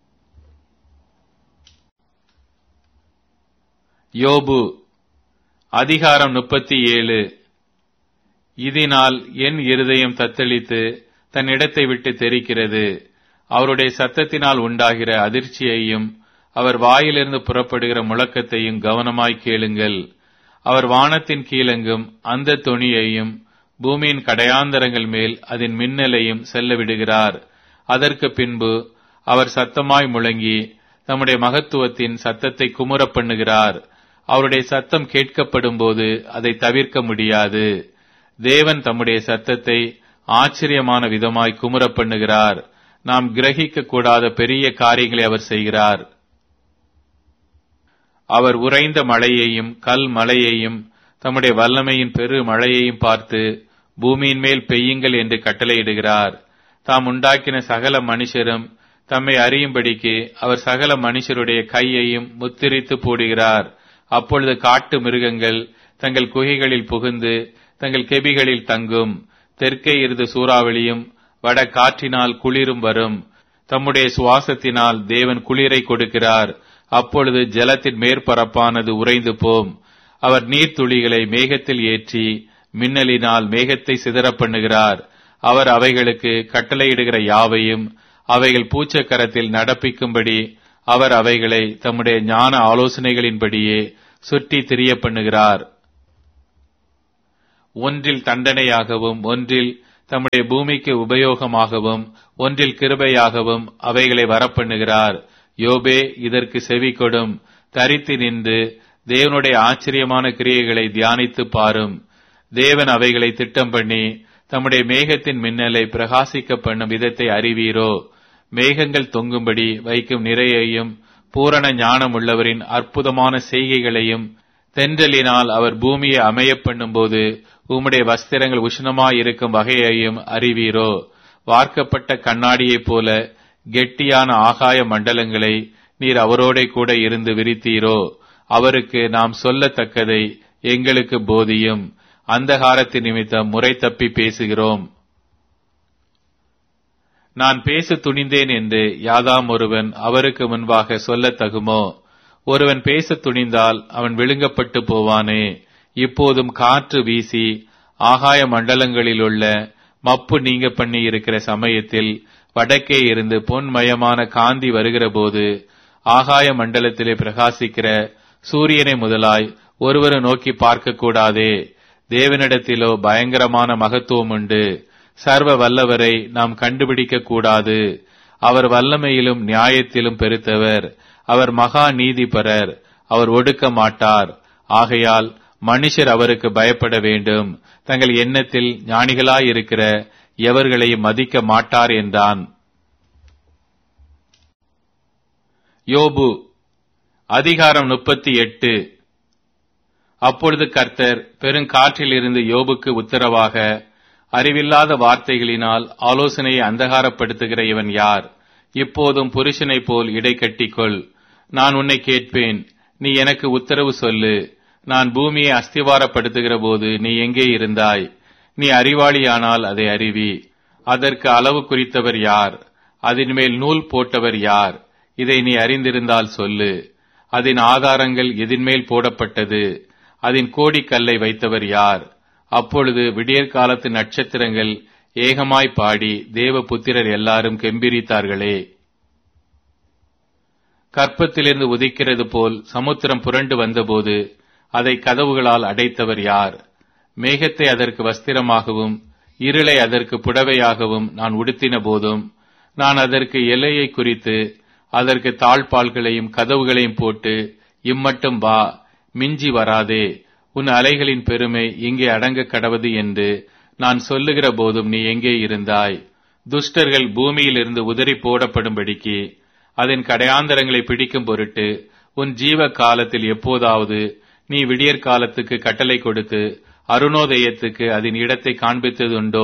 Speaker 1: யோபு அதிகாரம் முப்பத்தி ஏழு. இதனால் என் இருதயம் தத்தளித்து தன் இடத்தை விட்டு தெரிக்கிறது. அவருடைய சத்தத்தினால் உண்டாகிற அதிர்ச்சியையும் அவர் வாயிலிருந்து புறப்படுகிற முழக்கத்தையும் கவனமாய் கேளுங்கள். அவர் வானத்தின் கீழெங்கும் அந்த தொனியையும் பூமியின் கடையாந்தரங்கள் மேல் அதன் மின்னலையும் செல்ல விடுகிறார். அதற்கு பின்பு அவர் சத்தமாய் முழங்கி தம்முடைய மகத்துவத்தின் சத்தத்தை குமுற பண்ணுகிறார். அவருடைய சத்தம் கேட்கப்படும் போது அதை தவிர்க்க முடியாது. தேவன் தம்முடைய சத்தத்தை ஆச்சரியமான விதமாய் குமுற பண்ணுகிறார். நாம் கிரகிக்க கூடாத பெரிய காரியங்களை அவர் செய்கிறார். அவர் உறைந்த மழையையும் கல் மழையையும் தம்முடைய வல்லமையின் பெரு மழையையும் பார்த்து பூமியின் மேல் பெய்யுங்கள் என்று கட்டளையிடுகிறார். தாம் உண்டாக்கின சகல மனுஷரும் தம்மை அறியும்படிக்கு அவர் சகல மனுஷருடைய கையையும் முத்திரித்து போடுகிறார். அப்பொழுது காட்டு மிருகங்கள் தங்கள் குகைகளில் புகுந்து தங்கள் கெபிகளில் தங்கும். தெற்கே இருந்து சூறாவளியும் வட காற்றினால் குளிரும் வரும். தம்முடைய சுவாசத்தினால் தேவன் குளிரை கொடுக்கிறார். அப்பொழுது ஜலத்தின் மேற்பரப்பானது உறைந்து போம். அவர் நீர்த்துளிகளை மேகத்தில் ஏற்றி மின்னலினால் மேகத்தை சிதற பண்ணுகிறார். அவர் அவைகளுக்கு கட்டளையிடுகிற யாவையும் அவைகள் பூச்சக்கரத்தில் நடப்பிக்கும்படி அவர் அவைகளை தம்முடைய ஞான ஆலோசனைகளின்படியே சுற்றி திரிய பண்ணுகிறார். ஒன்றில் தண்டனையாகவும் ஒன்றில் தம்முடைய பூமிக்கு உபயோகமாகவும் ஒன்றில் கிருபையாகவும் அவைகளை வரப்பண்ணுகிறார். யோபே, இதற்கு செவி கொடும். தரித்து நின்று தேவனுடைய ஆச்சரியமான கிரியைகளை தியானித்து பாரும். தேவன் அவைகளை திட்டம் பண்ணி தம்முடைய மேகத்தின் மின்னலை பிரகாசிக்க பண்ணும் விதத்தை அறிவீரோ? மேகங்கள் தொங்கும்படி வைக்கும் நிறையையும் பூரண ஞானம் உள்ளவரின் அற்புதமான செய்கைகளையும் தென்றலினால் அவர் பூமியை அமையப் பண்ணும் போது உம்முடைய வஸ்திரங்கள் உஷ்ணமாயிருக்கும் வகையையும் அறிவீரோ? வார்க்கப்பட்ட கண்ணாடியைப் போல கெட்டியான ஆகாய மண்டலங்களை நீர் அவரோட கூட இருந்து விரித்தீரோ? அவருக்கு நாம் சொல்லத்தக்கதை எங்களுக்கு போதியும். அந்தகாரத்தின் நிமித்தம் முறை தப்பி பேசுகிறோம். நான் பேச துணிந்தேன் என்று யாதாம் ஒருவன் அவருக்கு முன்பாக சொல்லத் தகுமோ? ஒருவன் பேச துணிந்தால் அவன் விழுங்கப்பட்டு போவானே. இப்போதும் காற்று வீசி ஆகாய மண்டலங்களிலுள்ள மப்பு நீங்க பண்ணி இருக்கிற சமயத்தில் வடக்கே இருந்து பொன்மயமான காந்தி வருகிற போது ஆகாய மண்டலத்திலே பிரகாசிக்கிற சூரியனை முதலாய் ஒருவரை நோக்கி பார்க்க கூடாதே. தேவனிடத்திலோ பயங்கரமான மகத்துவம் உண்டு. சர்வ வல்லவரை நாம் கண்டுபிடிக்க கூடாது. அவர் வல்லமையிலும் நியாயத்திலும் பெருத்தவர். அவர் மகா நீதிபரர். அவர் ஒடுக்க மாட்டார். ஆகையால் மனுஷர் அவருக்கு பயப்பட வேண்டும். தங்கள் எண்ணத்தில் ஞானிகளாயிருக்கிற எவர்களையும் மதிக்க மாட்டார் என்றான். யோபு அதிகாரம் முப்பத்தி எட்டு. அப்பொழுது கர்த்தர் பெருங்காற்றிலிருந்து யோபுக்கு உத்தரவாக, அறிவில்லாத வார்த்தைகளினால் ஆலோசனையை அந்தகாரப்படுத்துகிற இவன் யார்? இப்போதும் புருஷனைப் போல் இடை கட்டிக்கொள். நான் உன்னை கேட்பேன், நீ எனக்கு உத்தரவு சொல்லு. நான் பூமியை அஸ்திவாரப்படுத்துகிற போது நீ எங்கே இருந்தாய்? நீ அறிவாளியானால் அதை அறிவி. அதற்கு அளவு குறித்தவர் யார்? அதன் மேல் நூல் போட்டவர் யார்? இதை நீ அறிந்திருந்தால் சொல்லு. அதன் ஆதாரங்கள் எதின்மேல் போடப்பட்டது? அதன் கோடிக்கல்லை வைத்தவர் யார்? அப்பொழுது விடியற்காலத்து நட்சத்திரங்கள் ஏகமாய் பாடி தேவ புத்திரர் எல்லாரும் கெம்பீரித்தார்களே. கற்பத்திலிருந்து உதிக்கிறது போல் சமுத்திரம் புரண்டு வந்தபோது அதை கதவுகளால் அடைத்தவர் யார்? மேகத்தை அதற்கு வஸ்திரமாகவும் இருளை அதற்கு புடவையாகவும் நான் உடுத்தின போதும் நான் அதற்கு எல்லையை குறித்து அதற்கு தாழ்பால்களையும் கதவுகளையும் போட்டு, இம்மட்டும் வா, மிஞ்சி வராதே, உன் அலைகளின் பெருமை இங்கே அடங்க கடவது என்று நான் சொல்லுகிற போதும் நீ எங்கே இருந்தாய்? துஷ்டர்கள் பூமியிலிருந்து உதறி போடப்படும்படிக்கு அதன் கடையாந்தரங்களை பிடிக்கும் பொருட்டு உன் ஜீவ காலத்தில் எப்போதாவது நீ விடியற் காலத்துக்கு கட்டளை கொடுத்து அருணோதயத்துக்கு அதன் இடத்தை காண்பித்ததுண்டோ?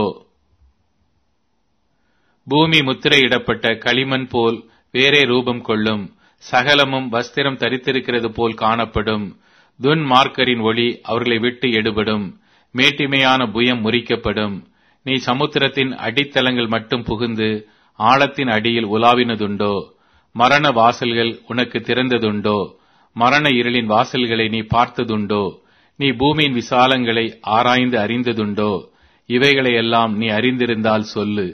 Speaker 1: பூமி முத்திரையிடப்பட்ட களிமண் போல் வேறே ரூபம் கொள்ளும். சகலமும் வஸ்திரம் தரித்திருக்கிறது போல் காணப்படும். துன்மார்க்கரின் ஒளி அவர்களை விட்டு எடுபடும். மேட்டிமையான புயம் முறிக்கப்படும். நீ சமுத்திரத்தின் அடித்தளங்கள் மட்டும் புகுந்து ஆழத்தின் அடியில் உலாவினதுண்டோ? மரண வாசல்கள் உனக்கு திறந்ததுண்டோ? மரண இருளின் வாசல்களை நீ பார்த்ததுண்டோ? நீ பூமியின் விசாலங்களை ஆராய்ந்து அறிந்ததுண்டோ? இவைகளையெல்லாம் நீ அறிந்திருந்தால் சொல்லு.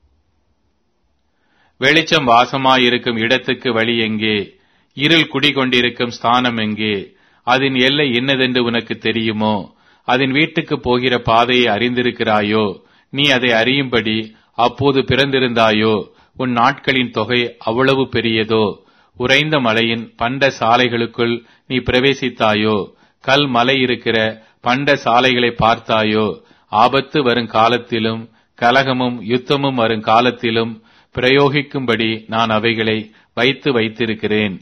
Speaker 1: வெளிச்சம் வாசமாயிருக்கும் இடத்துக்கு வழி எங்கே? இருள் குடிகொண்டிருக்கும் ஸ்தானம் எங்கே? அதன் எல்லை என்னதென்று உனக்கு தெரியுமோ? அதன் வீட்டுக்கு போகிற பாதையை அறிந்திருக்கிறாயோ? நீ அதை அறியும்படி அப்போது பிறந்திருந்தாயோ? உன் நாட்களின் தொகை அவ்வளவு பெரியதோ? உறைந்த மலையின் பண்ட சாலைகளுக்குள் நீ பிரவேசித்தாயோ? கல் மலை இருக்கிற பண்ட சாலைகளை பார்த்தாயோ? ஆபத்து வரும் காலத்திலும் கலகமும் யுத்தமும் வரும் காலத்திலும் பிரயோகிக்கும்படி நான் அவைகளை வைத்து வைத்திருக்கிறேன்.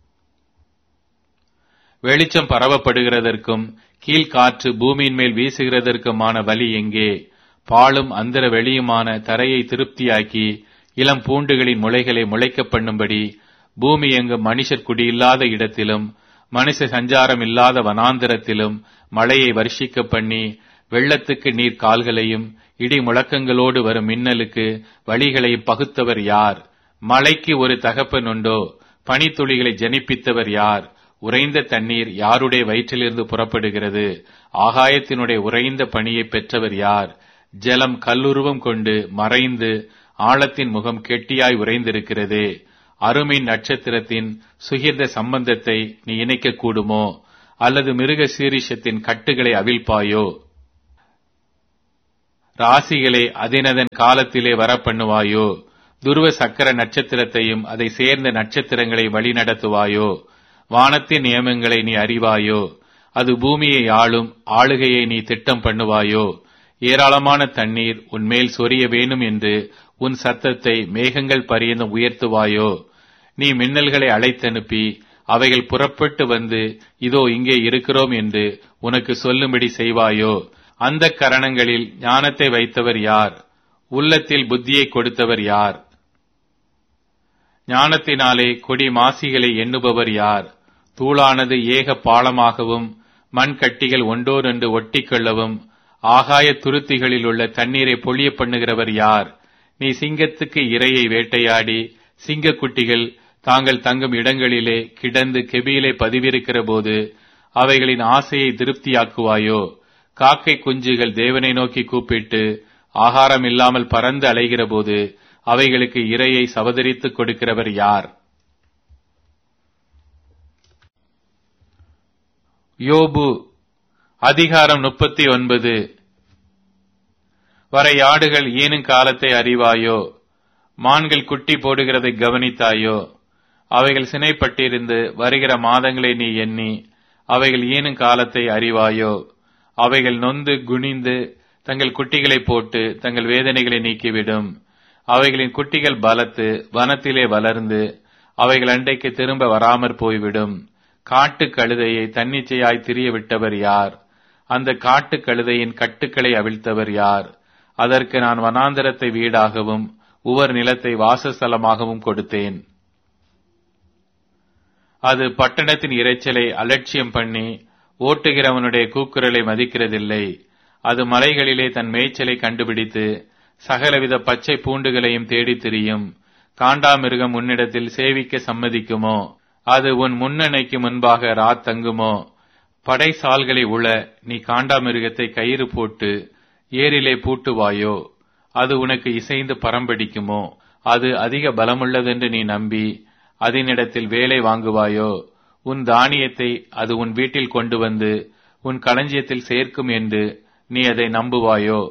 Speaker 1: வெளிச்சம் பரவப்படுகிறதற்கும் கீழ்காற்று பூமியின் மேல் வீசுகிறதற்குமான வழி எங்கே? பாலும் அந்தர வெளியுமான தரையை திருப்தியாக்கி இளம் பூண்டுகளின் முளைகளை முளைக்க பண்ணும்படி பூமி எங்கு மனுஷர் குடியில்லாத இடத்திலும் மனுஷ சஞ்சாரம் இல்லாத வனாந்தரத்திலும் மழையை வருஷிக்க பண்ணி வெள்ளத்துக்கு நீர் கால்களையும் இடி முழக்கங்களோடு வரும் மின்னலுக்கு வழிகளையும் பகுத்தவர் யார்? மழைக்கு ஒரு தகப்பன் உண்டோ? பனித்துளிகளை ஜனிப்பித்தவர் யார்? உறைந்த தண்ணீர் யாருடைய வயிற்றிலிருந்து புறப்படுகிறது? ஆகாயத்தினுடைய உறைந்த பனியை பெற்றவர் யார்? ஜலம் கல்லுருவம் கொண்டு மறைந்து ஆழத்தின் முகம் கெட்டியாய் உறைந்திருக்கிறதே. அருமின் நட்சத்திரத்தின் சுகிர்ந்த சம்பந்தத்தை நீ இணைக்க கூடுமோ? அல்லது மிருக சீரிஷத்தின் கட்டுகளை அவிழ்ப்பாயோ? ராசிகளை அதினதன் காலத்திலே வரப்பண்ணுவாயோ? துருவ சக்கர நட்சத்திரத்தையும் அதை சேர்ந்த நட்சத்திரங்களை வழி நடத்துவாயோ? வானத்தின் நியமங்களை நீ அறிவாயோ? அது பூமியை ஆளும் ஆளுகையை நீ திட்டம் பண்ணுவாயோ? ஏராளமான தண்ணீர் உன்மேல் சொரிய வேணும் என்று உன் சத்தத்தை மேகங்கள் பரியந்தம் உயர்த்துவாயோ? நீ மின்னல்களை அழைத்தனுப்பி அவைகள் புறப்பட்டு வந்து இதோ இங்கே இருக்கிறோம் என்று உனக்கு சொல்லும்படி செய்வாயோ? அந்த கரணங்களில் ஞானத்தை வைத்தவர் யார்? உள்ளத்தில் புத்தியை கொடுத்தவர் யார்? ஞானத்தினாலே கொடி மாசிகளை எண்ணுபவர் யார்? தூளானது ஏக பாலமாகவும் மண் கட்டிகள் ஒன்றோடொன்று ஒட்டிக்கொள்ளவும் ஆகாய துருத்திகளில் உள்ள தண்ணீரை பொழிய பண்ணுகிறவர் யார்? நீ சிங்கத்துக்கு இரையை வேட்டையாடி சிங்கக்குட்டிகள் தாங்கள் தங்கும் இடங்களிலே கிடந்து கெபியிலே பதிவிருக்கிற போது அவைகளின் ஆசையை திருப்தியாக்குவாயோ? காக்கை குஞ்சுகள் தேவனை நோக்கி கூப்பிட்டு ஆகாரம் இல்லாமல் பறந்து அலைகிற போது அவைகளுக்கு இரையை சவதரித்துக் கொடுக்கிறவர் யார்? யோபு அதிகாரம் முப்பத்தி ஒன்பது. வரையாடுகள் ஈனும் காலத்தை அறிவாயோ? மான்கள் குட்டி போடுகிறதை கவனித்தாயோ? அவைகள் சினைப்பட்டிருந்து வருகிற மாதங்களை நீ எண்ணி அவைகள் ஈனும் காலத்தை அறிவாயோ? அவைகள் நொந்து குனிந்து தங்கள் குட்டிகளை போட்டு தங்கள் வேதனைகளை நீக்கிவிடும். அவைகளின் குட்டிகள் பலத்து வனத்திலே வளர்ந்து அவைகள் அண்டைக்கு திரும்ப வராமற் போய்விடும். காட்டு கழுதையை தன்னிச்சையாய் திரிய விட்டவர் யார்? அந்த காட்டு கழுதையின் கட்டுக்களை அவிழ்த்தவர் யார்? அதற்கு நான் வனாந்தரத்தை வீடாகவும் உவர் நிலத்தை வாசஸ்தலமாகவும் கொடுத்தேன். அது பட்டணத்தின் இரைச்சலை அலட்சியம் பண்ணி ஓட்டுகிறவனுடைய கூக்குரலை மதிக்கிறதில்லை. அது மலைகளிலே தன் மேய்ச்சலை கண்டுபிடித்து சகலவித பச்சை பூண்டுகளையும் தேடித் திரியும். காண்டாமிருகம் உன்னிடத்தில் சேவிக்க சம்மதிக்குமோ? அது உன் முன்னணைக்கு முன்பாக ராத் தங்குமோ? படை சால்களை உள நீ காண்டாமிருகத்தை கயிறு போட்டு ஏரிலே பூட்டுவாயோ? அது உனக்கு இசைந்து பரம்படிக்குமோ? அது அதிக பலமுள்ளதென்று நீ நம்பி அதனிடத்தில் வேலை வாங்குவாயோ? உன் தானியத்தை அது உன் வீட்டில் கொண்டு வந்து உன் களஞ்சியத்தில் சேர்க்கும் என்று நீ அதை நம்புவாயோ?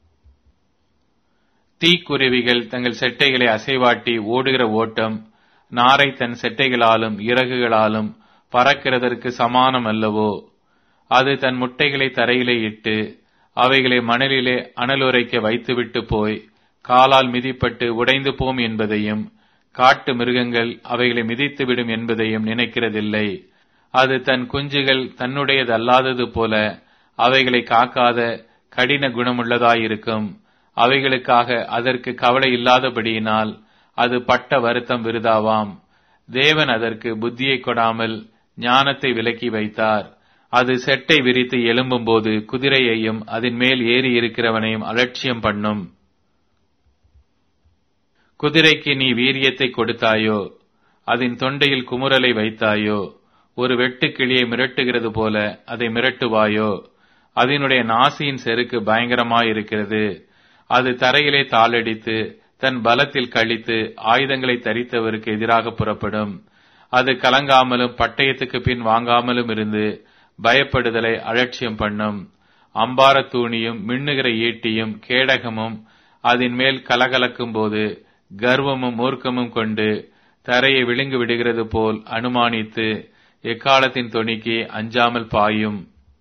Speaker 1: தீக்குருவிகள் தங்கள் செட்டைகளை அசைவாட்டி ஓடுகிற ஓட்டம் நாரை தன் செட்டைகளாலும் இறகுகளாலும் பறக்கிறதற்கு சமானம் அல்லவோ? அது தன் முட்டைகளை தரையிலே இட்டு அவைகளை மணலிலே அனலுரைக்க வைத்துவிட்டு போய் காலால் மிதிப்பட்டு உடைந்து போம் என்பதையும் காட்டு மிருகங்கள் அவைகளை மிதித்துவிடும் என்பதையும் நினைக்கிறதில்லை. அது தன் குஞ்சுகள் தன்னுடையதல்லாதது போல அவைகளை காக்காத கடின குணமுள்ளதாயிருக்கும். அவைகளுக்காக அதற்கு கவலை இல்லாதபடியினால் அது பட்ட வருத்தம் விருதாவாம். தேவன் அதற்கு புத்தியை கொடாமல் ஞானத்தை விலக்கி வைத்தார். அது செட்டை விரித்து எழும்பும் போது குதிரையையும் அதன் மேல் ஏறி இருக்கிறவனையும் அலட்சியம் பண்ணும். குதிரைக்கு நீ வீரியத்தை கொடுத்தாயோ? அதன் தொண்டையில் குமுறலை வைத்தாயோ? ஒரு வெட்டுக்கிளியை மிரட்டுகிறது போல அதை மிரட்டுவாயோ? அதனுடைய நாசியின் செருக்கு பயங்கரமாயிருக்கிறது. அது தரையிலே தாளடித்து தன் பலத்தில் கழித்து ஆயுதங்களை தரித்தவருக்கு எதிராக புறப்படும். அது கலங்காமலும் பட்டயத்துக்கு பின் வாங்காமலும் இருந்து பயப்படுதலை அலட்சியம் பண்ணும். அம்பார தூணியும் மின்னுகிற ஈட்டியும் கேடகமும் அதன் மேல் கலகலக்கும் போது கர்வமும் மூர்க்கமும் கொண்டு தரையை விழுங்கு விடுகிறது போல் அனுமானித்து எக்காலத்தின் தொனிக்கு அஞ்சாமல் பாயும்.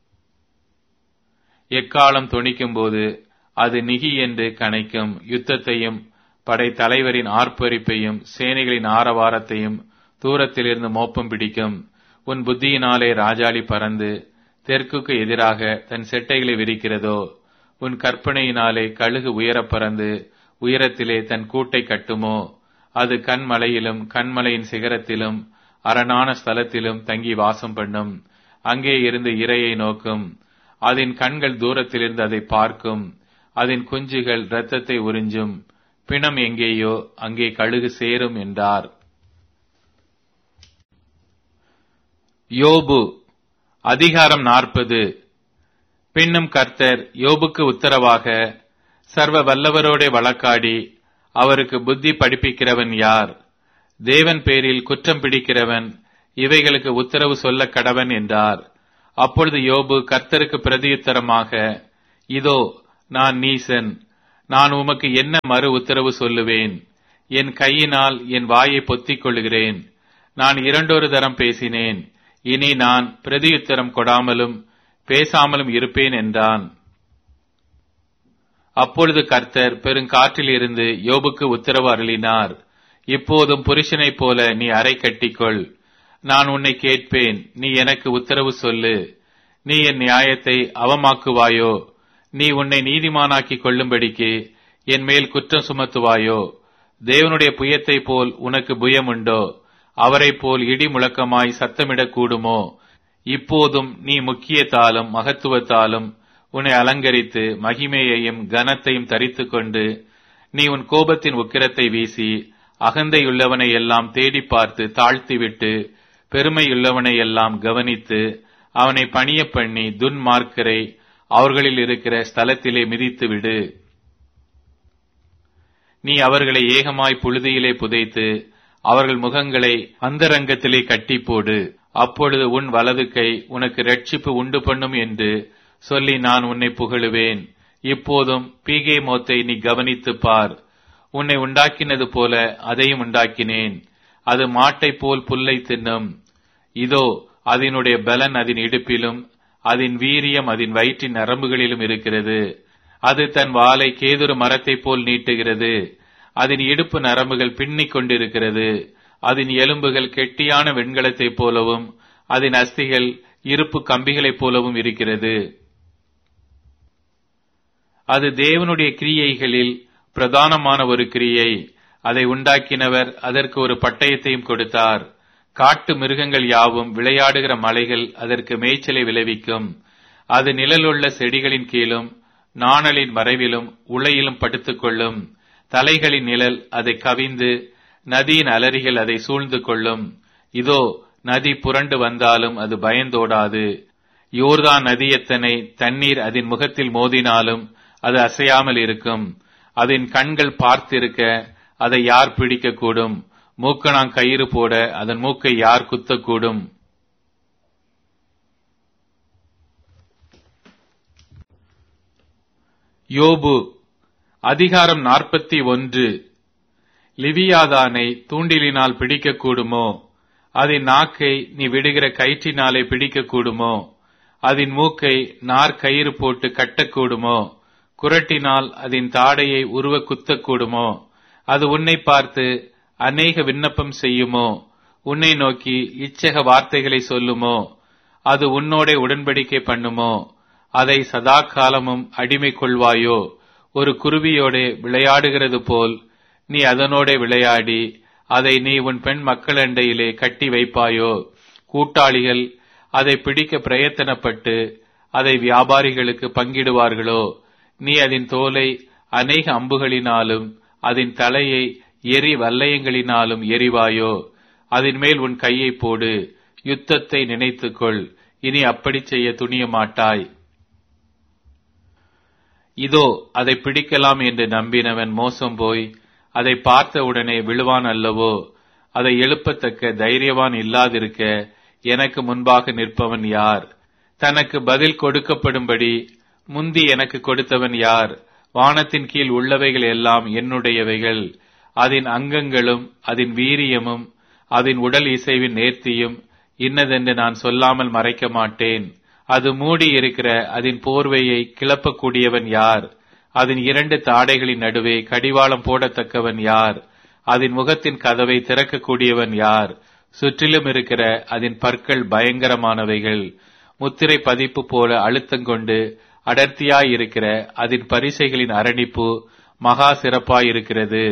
Speaker 1: எக்காலம் தொனிக்கும் போது அது நிகி என்று கனைக்கும். யுத்தத்தையும் படை தலைவரின் ஆர்ப்பரிப்பையும் சேனைகளின் ஆரவாரத்தையும் தூரத்திலிருந்து மோப்பம் பிடிக்கும். உன் புத்தியினாலே ராஜாளி பறந்து தெற்குக்கு எதிராக தன் செட்டைகளை விரிக்கிறதோ? உன் கற்பனையினாலே கழுகு உயரப் பறந்து உயரத்திலே தன் கூட்டை கட்டுமோ? அது கண்மலையிலும் கண்மலையின் சிகரத்திலும் அரணான ஸ்தலத்திலும் தங்கி வாசம் பண்ணும். அங்கே இருந்து இரையை நோக்கும். அதன் கண்கள் தூரத்திலிருந்து அதை பார்க்கும். அதன் குஞ்சுகள் இரத்தத்தை உறிஞ்சும். பிணம் எங்கேயோ அங்கே கழுகு சேரும் என்றார். யோபு அதிகாரம் நாற்பது. பின்னும் கர்த்தர் யோபுக்கு உத்தரவாக, சர்வ வல்லவரோட வழக்காடி அவருக்கு புத்தி படிப்பிக்கிறவன் யார்? தேவன் பேரில் குற்றம் பிடிக்கிறவன் இவைகளுக்கு உத்தரவு சொல்ல கடவன் என்றார். அப்பொழுது யோபு கர்த்தருக்கு பிரதியுத்தரமாக, இதோ நான் நீசன், நான் உமக்கு என்ன மறு உத்தரவு சொல்லுவேன்? என் கையினால் என் வாயை பொத்திக் கொள்கிறேன். நான் இரண்டொரு தரம் பேசினேன், இனி நான் பிரதியுத்தரம் கொடாமலும் பேசாமலும் இருப்பேன் என்றான். அப்பொழுது கர்த்தர் பெருங்காற்றில் இருந்து யோபுக்கு உத்தரவு அருளினார். இப்போதும் புருஷனைப் போல நீ அறை கட்டிக்கொள். நான் உன்னை கேட்பேன், நீ எனக்கு உத்தரவு சொல்லு. நீ என் நியாயத்தை அவமாக்குவாயோ? நீ உன்னை நீதிமானாக்கிக் கொள்ளும்படிக்கு என் மேல் குற்றம் சுமத்துவாயோ? தேவனுடைய புயத்தை போல் உனக்கு புயம் உண்டோ? அவரைப் போல் இடி முழக்கமாய் சத்தமிடக் கூடுமோ? இப்போதும் நீ முக்கியத்தாலும் மகத்துவத்தாலும் உன்னை அலங்கரித்து மகிமையையும் கனத்தையும் தரித்துக் கொண்டு நீ உன் கோபத்தின் உக்கிரத்தை வீசி அகந்தையுள்ளவனை எல்லாம் தேடி பார்த்து தாழ்த்திவிட்டு பெருமையுள்ளவனை எல்லாம் கவனித்து அவனை பணிய பண்ணி துன்மார்க்கரை அவர்களில் இருக்கிற ஸ்தலத்திலே மிதித்து விடு. நீ அவர்களை ஏகமாய் புழுதியிலே புதைத்து அவர்கள் முகங்களை அந்தரங்கத்திலே கட்டி போடு. அப்பொழுது உன் வலது கை உனக்கு இரட்சிப்பு உண்டு பண்ணும் என்று சொல்லி நான் உன்னை புகழுவேன். இப்போதும் பீகே மோத்தை நீ கவனித்துப் பார். உன்னை உண்டாக்கினது போல அதையும் உண்டாக்கினேன். அது மாட்டைப் போல் புல்லை தின்னும். இதோ அதனுடைய பலன் அதன் இடுப்பிலும் அதன் வீரியம் அதன் வயிற்றின் நரம்புகளிலும் இருக்கிறது. அது தன் வாளை கேதுரு மரத்தைப் போல் நீட்டுகிறது. அதன் இடுப்பு நரம்புகள் பின்னிக் கொண்டிருக்கிறது. அதன் எலும்புகள் கெட்டியான வெண்கலத்தைப் போலவும் அதன் அஸ்திகள் இருப்பு கம்பிகளைப் போலவும் இருக்கிறது. அது தேவனுடைய கிரியைகளில் பிரதானமான ஒரு கிரியை. அதை உண்டாக்கினவர் அதற்கு ஒரு பட்டயத்தையும் கொடுத்தார். காட்டு மிருகங்கள் யாவும் விளையாடுகிற மலைகள் அதற்கு மேய்ச்சலை விளைவிக்கும். அது நிழலுள்ள செடிகளின் கீழும் நாணலின் மறைவிலும் உளையிலும் படுத்துக் கொள்ளும். தலைகளின் நிழல் அதை கவிந்து நதியின் அலறிகள் அதை சூழ்ந்து கொள்ளும். இதோ நதி புரண்டு வந்தாலும் அது பயந்தோடாது. யோர்தான் நதி எத்தனை தண்ணீர் அதன் முகத்தில் மோதினாலும் அது அசையாமல் இருக்கும். அதன் கண்கள் பார்த்திருக்க அதை யார் பிடிக்கக்கூடும்? மூக்கணாங் கயிறு போட அதன் மூக்கை யார் குத்தக்கூடும்? யோபு அதிகாரம் நாற்பத்தி ஒன்று. லிவியாதானை தூண்டிலினால் பிடிக்கக்கூடுமோ? அதன் நாக்கை நீ விடுகிற கயிற்றினாலே பிடிக்கக்கூடுமோ? அதன் மூக்கை நார்கயிறு போட்டு கட்டக்கூடுமோ? குரட்டினால் அதன் தாடையை உருவ குத்தக்கூடுமோ? அது உன்னை பார்த்து அநேக விண்ணப்பம் செய்யுமோ? உன்னை நோக்கி இச்சக வார்த்தைகளை சொல்லுமோ? அது உன்னோட உடன்படிக்கை பண்ணுமோ? அதை சதா காலமும் அடிமை கொள்வாயோ? ஒரு குருவியோட விளையாடுகிறது போல் நீ அதனோட விளையாடி அதை நீ உன் பெண் மக்களண்டையிலே கட்டி வைப்பாயோ? கூட்டாளிகள் அதை பிடிக்க பிரயத்தனப்பட்டு அதை வியாபாரிகளுக்கு பங்கிடுவார்களோ? நீ அதன் தோலை அநேக அம்புகளினாலும் அதன் தலையை எரி வல்லையங்களினாலும் எரிவாயோ? அதன் மேல் உன் கையை போடு. யுத்தத்தை நினைத்துக்கொள். இனி அப்படி செய்ய துணிய மாட்டாய். இதோ அதை பிடிக்கலாம் என்று நம்பினவன் மோசம் போய் அதை பார்த்தவுடனே விழுவான் அல்லவோ? அதை எழுப்பத்தக்க தைரியவான் இல்லாதிருக்க எனக்கு முன்பாக நிற்பவன் யார்? தனக்கு பதில் கொடுக்கப்படும்படி முந்தி எனக்கு கொடுத்தவன் யார்? வானத்தின் கீழ் உள்ளவைகள் எல்லாம் என்னுடையவைகள். அதன் அங்கங்களும் அதன் வீரியமும் அதன் உடல் இசைவின் நேர்த்தியும் இன்னதென்று நான் சொல்லாமல் மறைக்க மாட்டேன். அது மூடி இருக்கிற அதன் போர்வையை கிளப்பக்கூடியவன் யார்? அதன் இரண்டு தாடைகளின் நடுவே கடிவாளம் போடத்தக்கவன் யார்? அதன் முகத்தின் கதவை திறக்கக்கூடியவன் யார்? சுற்றிலும் இருக்கிற அதன் பற்கள் பயங்கரமானவைகள். முத்திரை பதிப்பு போல அழுத்தங்கொண்டு அடர்த்தியாயிருக்கிற அதன் பரிசைகளின் அரணிப்பு மகா சிறப்பாயிருக்கிறது.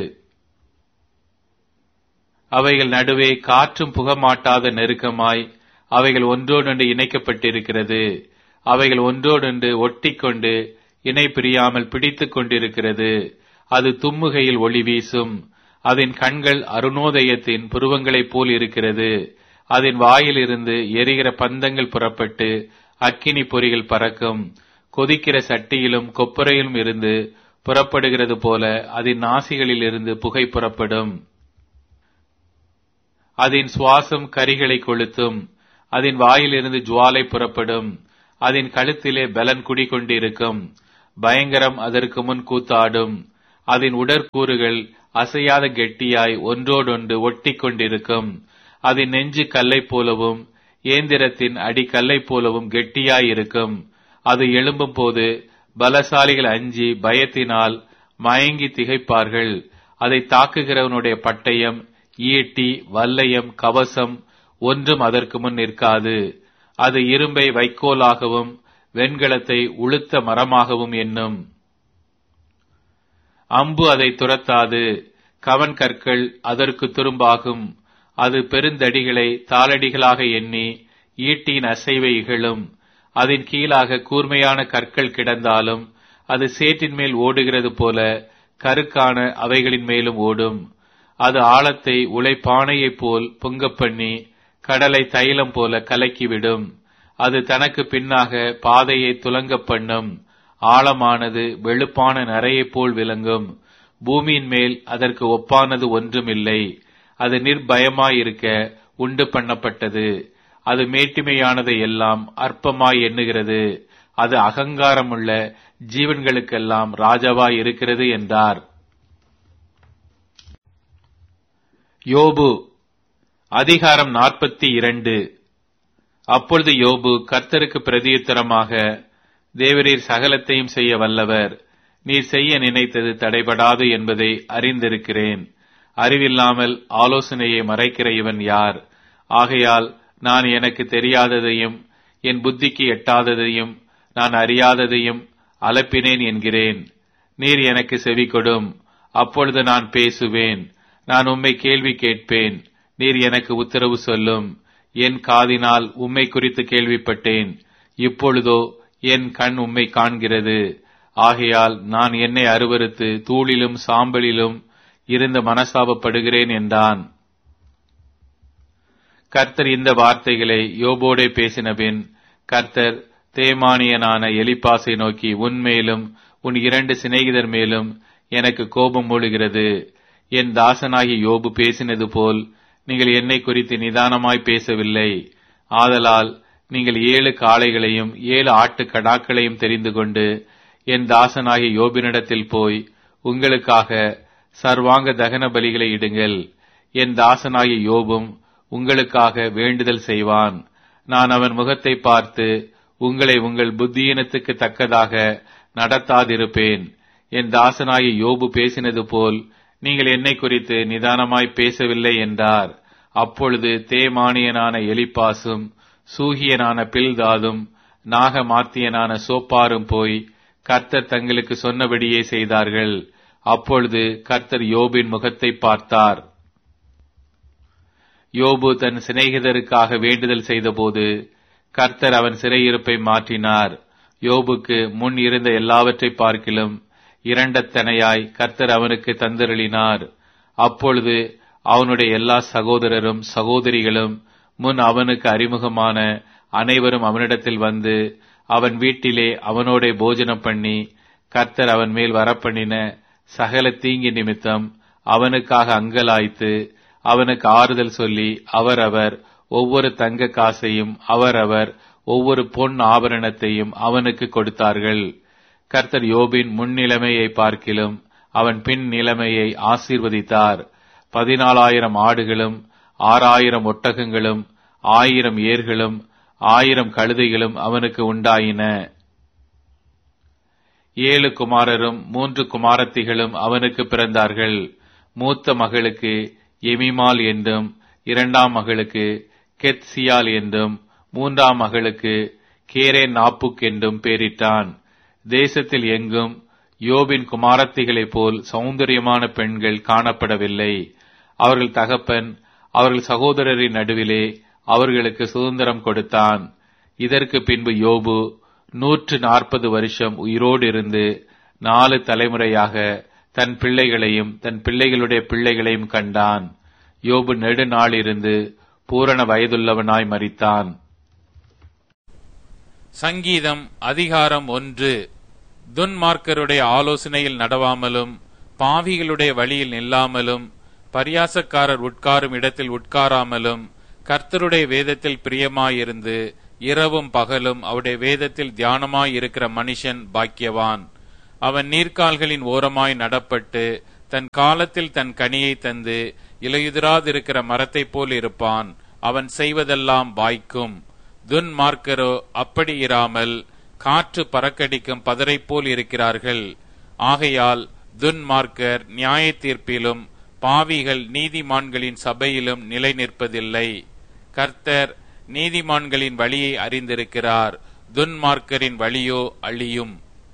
Speaker 1: அவைகள் நடுவே காற்றும் புகமாட்டாத நெருக்கமாய் அவைகள் ஒன்றோடொன்று இணைக்கப்பட்டிருக்கிறது. அவைகள் ஒன்றோடொன்று ஒட்டிக்கொண்டு இணை பிரியாமல் பிடித்துக் கொண்டிருக்கிறது. அது தும்முகையில் ஒளி வீசும். அதன் கண்கள் அருணோதயத்தின் புருவங்களைப் போல் இருக்கிறது. அதன் வாயிலிருந்து எரிகிற பந்தங்கள் புறப்பட்டு அக்கினி பொறிகள் பறக்கும். கொதிக்கிற சட்டியிலும் கொப்பரையிலும் இருந்து புறப்படுகிறது போல அதன் நாசிகளில் இருந்து புகை புறப்படும். அதன் சுவாசம் கரிகளை கொளுத்தும். அதன் வாயிலிருந்து ஜுவாலை புறப்படும். அதன் கழுத்திலே பலன் குடிகொண்டிருக்கும். பயங்கரம் அதற்கு முன் கூத்தாடும். அதன் உடற்கூறுகள் அசையாத கெட்டியாய் ஒன்றோடொன்று ஒட்டி கொண்டிருக்கும். அதன் நெஞ்சு கல்லை போலவும் ஏந்திரத்தின் அடி கல்லை போலவும் கெட்டியாயிருக்கும். அது எழும்பும் போது பலசாலிகள் அஞ்சி பயத்தினால் மயங்கி திகைப்பார்கள். அதை தாக்குகிறவனுடைய பட்டயம், ஈட்டி, வல்லையம், கவசம் ஒன்றும் அதற்கு முன் நிற்காது. அது இரும்பை வைக்கோலாகவும் வெண்கலத்தை உளுத்த மரமாகவும் எண்ணும். அம்பு அதை துரத்தாது, கவன் கற்கள் அதற்கு துரும்பாகும். அது பெருந்தடிகளை தாளடிகளாக எண்ணி ஈட்டியின் அசைவை இகழும். அதன் கீழாக கூர்மையான கற்கள் கிடந்தாலும் அது சேற்றின் மேல் ஓடுகிறது போல கருக்கான அவைகளின் மேலும் ஓடும். அது ஆழத்தை உலைப்பானையைப் போல் பொங்கப் பண்ணி கடலை தைலம் போல கலக்கிவிடும். அது தனக்கு பின்னாக பாதையை துலங்கப் பண்ணும். ஆழமானது வெளுப்பான நரையைப் போல் விளங்கும். பூமியின் மேல் அதற்கு ஒப்பானது ஒன்றுமில்லை. அது நிர்பயமாயிருக்க உண்டு பண்ணப்பட்டது. அது மேட்டிமையானதை எல்லாம் அற்பமாய் எண்ணுகிறது. அது அகங்காரமுள்ள ஜீவன்களுக்கெல்லாம் ராஜாவாய் இருக்கிறது என்றார். யோபு அதிகாரம் நாற்பத்தி இரண்டு. அப்பொழுது யோபு கர்த்தருக்கு பிரதியுத்தரமாக, தேவரீர் சகலத்தையும் செய்ய வல்லவர். நீர் செய்ய நினைத்தது தடைபடாது என்பதை அறிந்திருக்கிறேன். அறிவில்லாமல் ஆலோசனையை மறைக்கிற இவன் யார்? ஆகையால் நான் எனக்கு தெரியாததையும் என் புத்திக்கு எட்டாததையும் நான் அறியாததையும் அலப்பினேன் என்கிறேன். நீர் எனக்கு செவி கொடும், அப்பொழுது நான் பேசுவேன். நான் உம்மை கேள்வி கேட்பேன், நீர் எனக்கு உத்தரவு சொல்லும். என் காதினால் உம்மை குறித்து கேள்விப்பட்டேன், இப்பொழுதோ என் கண் உம்மை காண்கிறது. ஆகையால் நான் என்னை அருவருத்து தூளிலும் சாம்பலிலும் இருந்து மனஸ்தாபப்படுகிறேன் என்றான். கர்த்தர் இந்த வார்த்தைகளை யோபோடே பேசினபின் கர்த்தர் தேமானியனான எலிப்பாசை நோக்கி, உன்மேலும் உன் இரண்டு சிநேகிதர் மேலும் எனக்கு கோபம் மூளுகிறது. என் தாசனாகி யோபு பேசினது போல் நீங்கள் என்னை குறித்து நிதானமாய் பேசவில்லை. ஆதலால் நீங்கள் ஏழு காளைகளையும் ஏழு ஆட்டு கடாக்களையும் தெரிந்து கொண்டு என் தாசனாகி யோபினிடத்தில் போய் உங்களுக்காக சர்வாங்க தகன பலிகளை இடுங்கள். என் தாசனாகி யோபும் உங்களுக்காக வேண்டுதல் செய்வான். நான் அவன் முகத்தை பார்த்து உங்களை உங்கள் புத்தியினத்துக்கு தக்கதாக நடத்தாதிருப்பேன். என் தாசனாகி யோபு பேசினது போல் நீங்கள் என்னை குறித்து நிதானமாய் பேசவில்லை என்றார். அப்பொழுது தேமானியனான எலிப்பாசும் சூகியனான பில்தாதும் நாகமாத்தியனான சோப்பாரும் போய் கர்த்தர் தங்களுக்கு சொன்னபடியே செய்தார்கள். அப்பொழுது கர்த்தர் யோபின் முகத்தை பார்த்தார். யோபு தன் சிநேகிதருக்காக வேண்டுதல் செய்தபோது கர்த்தர் அவன் சிறையிருப்பை மாற்றினார். யோபுக்கு முன் இருந்த எல்லாவற்றை பார்க்கிலும் இரண்டத்தனையாய் கர்த்தர் அவனுக்கு தந்தருளினார். அப்பொழுது அவனுடைய எல்லா சகோதரரும் சகோதரிகளும் முன் அவனுக்கு அறிமுகமான அனைவரும் அவனிடத்தில் வந்து அவன் வீட்டிலே அவனோட போஜனம் பண்ணி கர்த்தர் அவன் மேல் வரப்பண்ணின சகல தீங்கி நிமித்தம் அவனுக்காக அங்கலாய்த்து அவனுக்கு ஆறுதல் சொல்லி அவரவர் ஒவ்வொரு தங்க காசையும் அவரவர் ஒவ்வொரு பொன் ஆபரணத்தையும் அவனுக்கு கொடுத்தார்கள். கர்த்தர் யோபின் முன்னிலைமையை பார்க்கிலும் அவன் பின் நிலைமையை ஆசீர்வதித்தார். பதினாலாயிரம் ஆடுகளும் ஆறாயிரம் ஒட்டகங்களும் ஆயிரம் ஏர்களும் ஆயிரம் கழுதைகளும் அவனுக்கு உண்டாயின. ஏழு குமாரரும் மூன்று குமாரத்திகளும் அவனுக்கு பிறந்தார்கள். மூத்த மகளுக்கு எமிமால் என்றும் இரண்டாம் மகளுக்கு கெத்சியால் என்றும் மூன்றாம் மகளுக்கு கேரே நாப்புக் என்றும் பெயரிட்டான். தேசத்தில் எங்கும் யோபின் குமாரத்திகளைப் போல் சௌந்தரியமான பெண்கள் காணப்படவில்லை. அவர்கள் தகப்பன் அவர்கள் சகோதரரின் நடுவிலே அவர்களுக்கு சுதந்திரம் கொடுத்தான். இதற்கு பின்பு யோபு நூற்று நாற்பது வருஷம் உயிரோடு இருந்து நாலு தலைமுறையாக தன் பிள்ளைகளையும் தன் பிள்ளைகளுடைய பிள்ளைகளையும் கண்டான். யோபு நெடுநாள் இருந்து பூரண வயதுள்ளவனாய் மரித்தான்.
Speaker 2: சங்கீதம் அதிகாரம் ஒன்று. துன்மார்க்கருடைய ஆலோசனையில் நடவாமலும் பாவிகளுடைய வழியில் நில்லாமலும் பரியாசக்காரர் உட்காரும் இடத்தில் உட்காராமலும் கர்த்தருடைய வேதத்தில் பிரியமாயிருந்து இரவும் பகலும் அவருடைய வேதத்தில் தியானமாயிருக்கிற மனுஷன் பாக்கியவான். அவன் நீர்க்கால்களின் ஓரமாய் நடப்பட்டு தன் காலத்தில் தன் கனியை தந்து இலையுதிராதிருக்கிற மரத்தைப் போல் இருப்பான். அவன் செய்வதெல்லாம் வாய்க்கும். துன்மார்க்கரோ அப்படி இராமல் காற்று பறக்கடிக்கும் பதரை போல் இருக்கிறார்கள். ஆகையால் துன்மார்க்கர் நியாய தீர்ப்பிலும் பாவிகள் நீதிமான்களின் சபையிலும் நிலை நிற்பதில்லை. கர்த்தர் நீதிமான்களின் வழியை அறிந்திருக்கிறார், துன்மார்க்கரின் வழியோ அழியும்.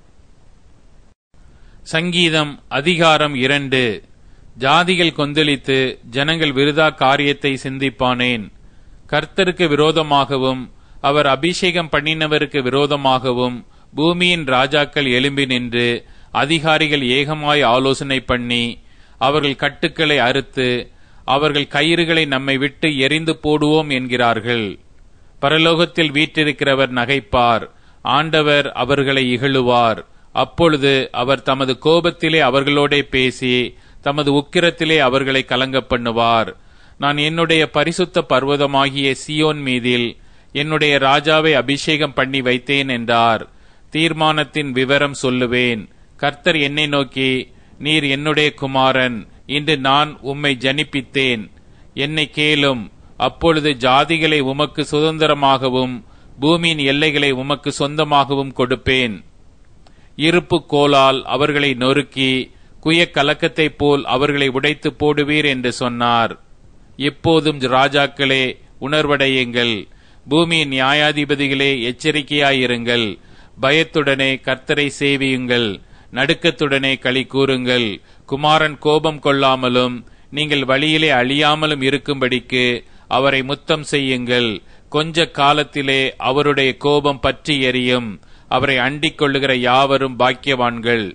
Speaker 2: சங்கீதம் அதிகாரம் இரண்டு. ஜாதிகள் கொந்தளித்து ஜனங்கள் விருதா காரியத்தை சிந்திப்பானேன். கர்த்தருக்கு விரோதமாகவும் அவர் அபிஷேகம் பண்ணினவருக்கு விரோதமாகவும் பூமியின் ராஜாக்கள் எழும்பி நின்று அதிகாரிகள் ஏகமாய் ஆலோசனை பண்ணி அவர்கள் கட்டுக்களை அறுத்து அவர்கள் கயிறுகளை நம்மை விட்டு எரிந்து போடுவோம் என்கிறார்கள். பரலோகத்தில் வீற்றிருக்கிறவர் நகைப்பார், ஆண்டவர் அவர்களை இகழுவார். அப்பொழுது அவர் தமது கோபத்திலே அவர்களோடே பேசி தமது உக்கிரத்திலே அவர்களை கலங்க பண்ணுவார். நான் என்னுடைய பரிசுத்த பர்வதமாகிய சியோன் மீதில் என்னுடைய ராஜாவை அபிஷேகம் பண்ணி வைத்தேன் என்றார். தீர்மானத்தின் விவரம் சொல்லுவேன். கர்த்தர் என்னை நோக்கி, நீர் என்னுடைய குமாரன், இன்று நான் உம்மை ஜனிப்பித்தேன், என்னை கேளும். அப்பொழுது ஜாதிகளை உமக்கு சுதந்திரமாகவும் பூமியின் எல்லைகளை உமக்கு சொந்தமாகவும் கொடுப்பேன். இருப்பு கோலால் அவர்களை நொறுக்கி குய கலக்கத்தைப் போல் அவர்களை உடைத்து போடுவீர் என்று சொன்னார். எப்போதும் ராஜாக்களே உணர்வடையுங்கள், பூமியின் நியாயாதிபதிகளே எச்சரிக்கையாயிருங்கள். பயத்துடனே கர்த்தரை சேவியுங்கள், நடுக்கத்துடனே களி கூறுங்கள். குமாரன் கோபம் கொள்ளாமலும் நீங்கள் வழியிலே அழியாமலும் இருக்கும்படிக்கு அவரை முத்தம் செய்யுங்கள். கொஞ்ச காலத்திலே அவருடைய கோபம் பற்றி எரியும். அவரை அண்டிக் கொள்ளுகிற யாவரும் பாக்கியவான்கள்.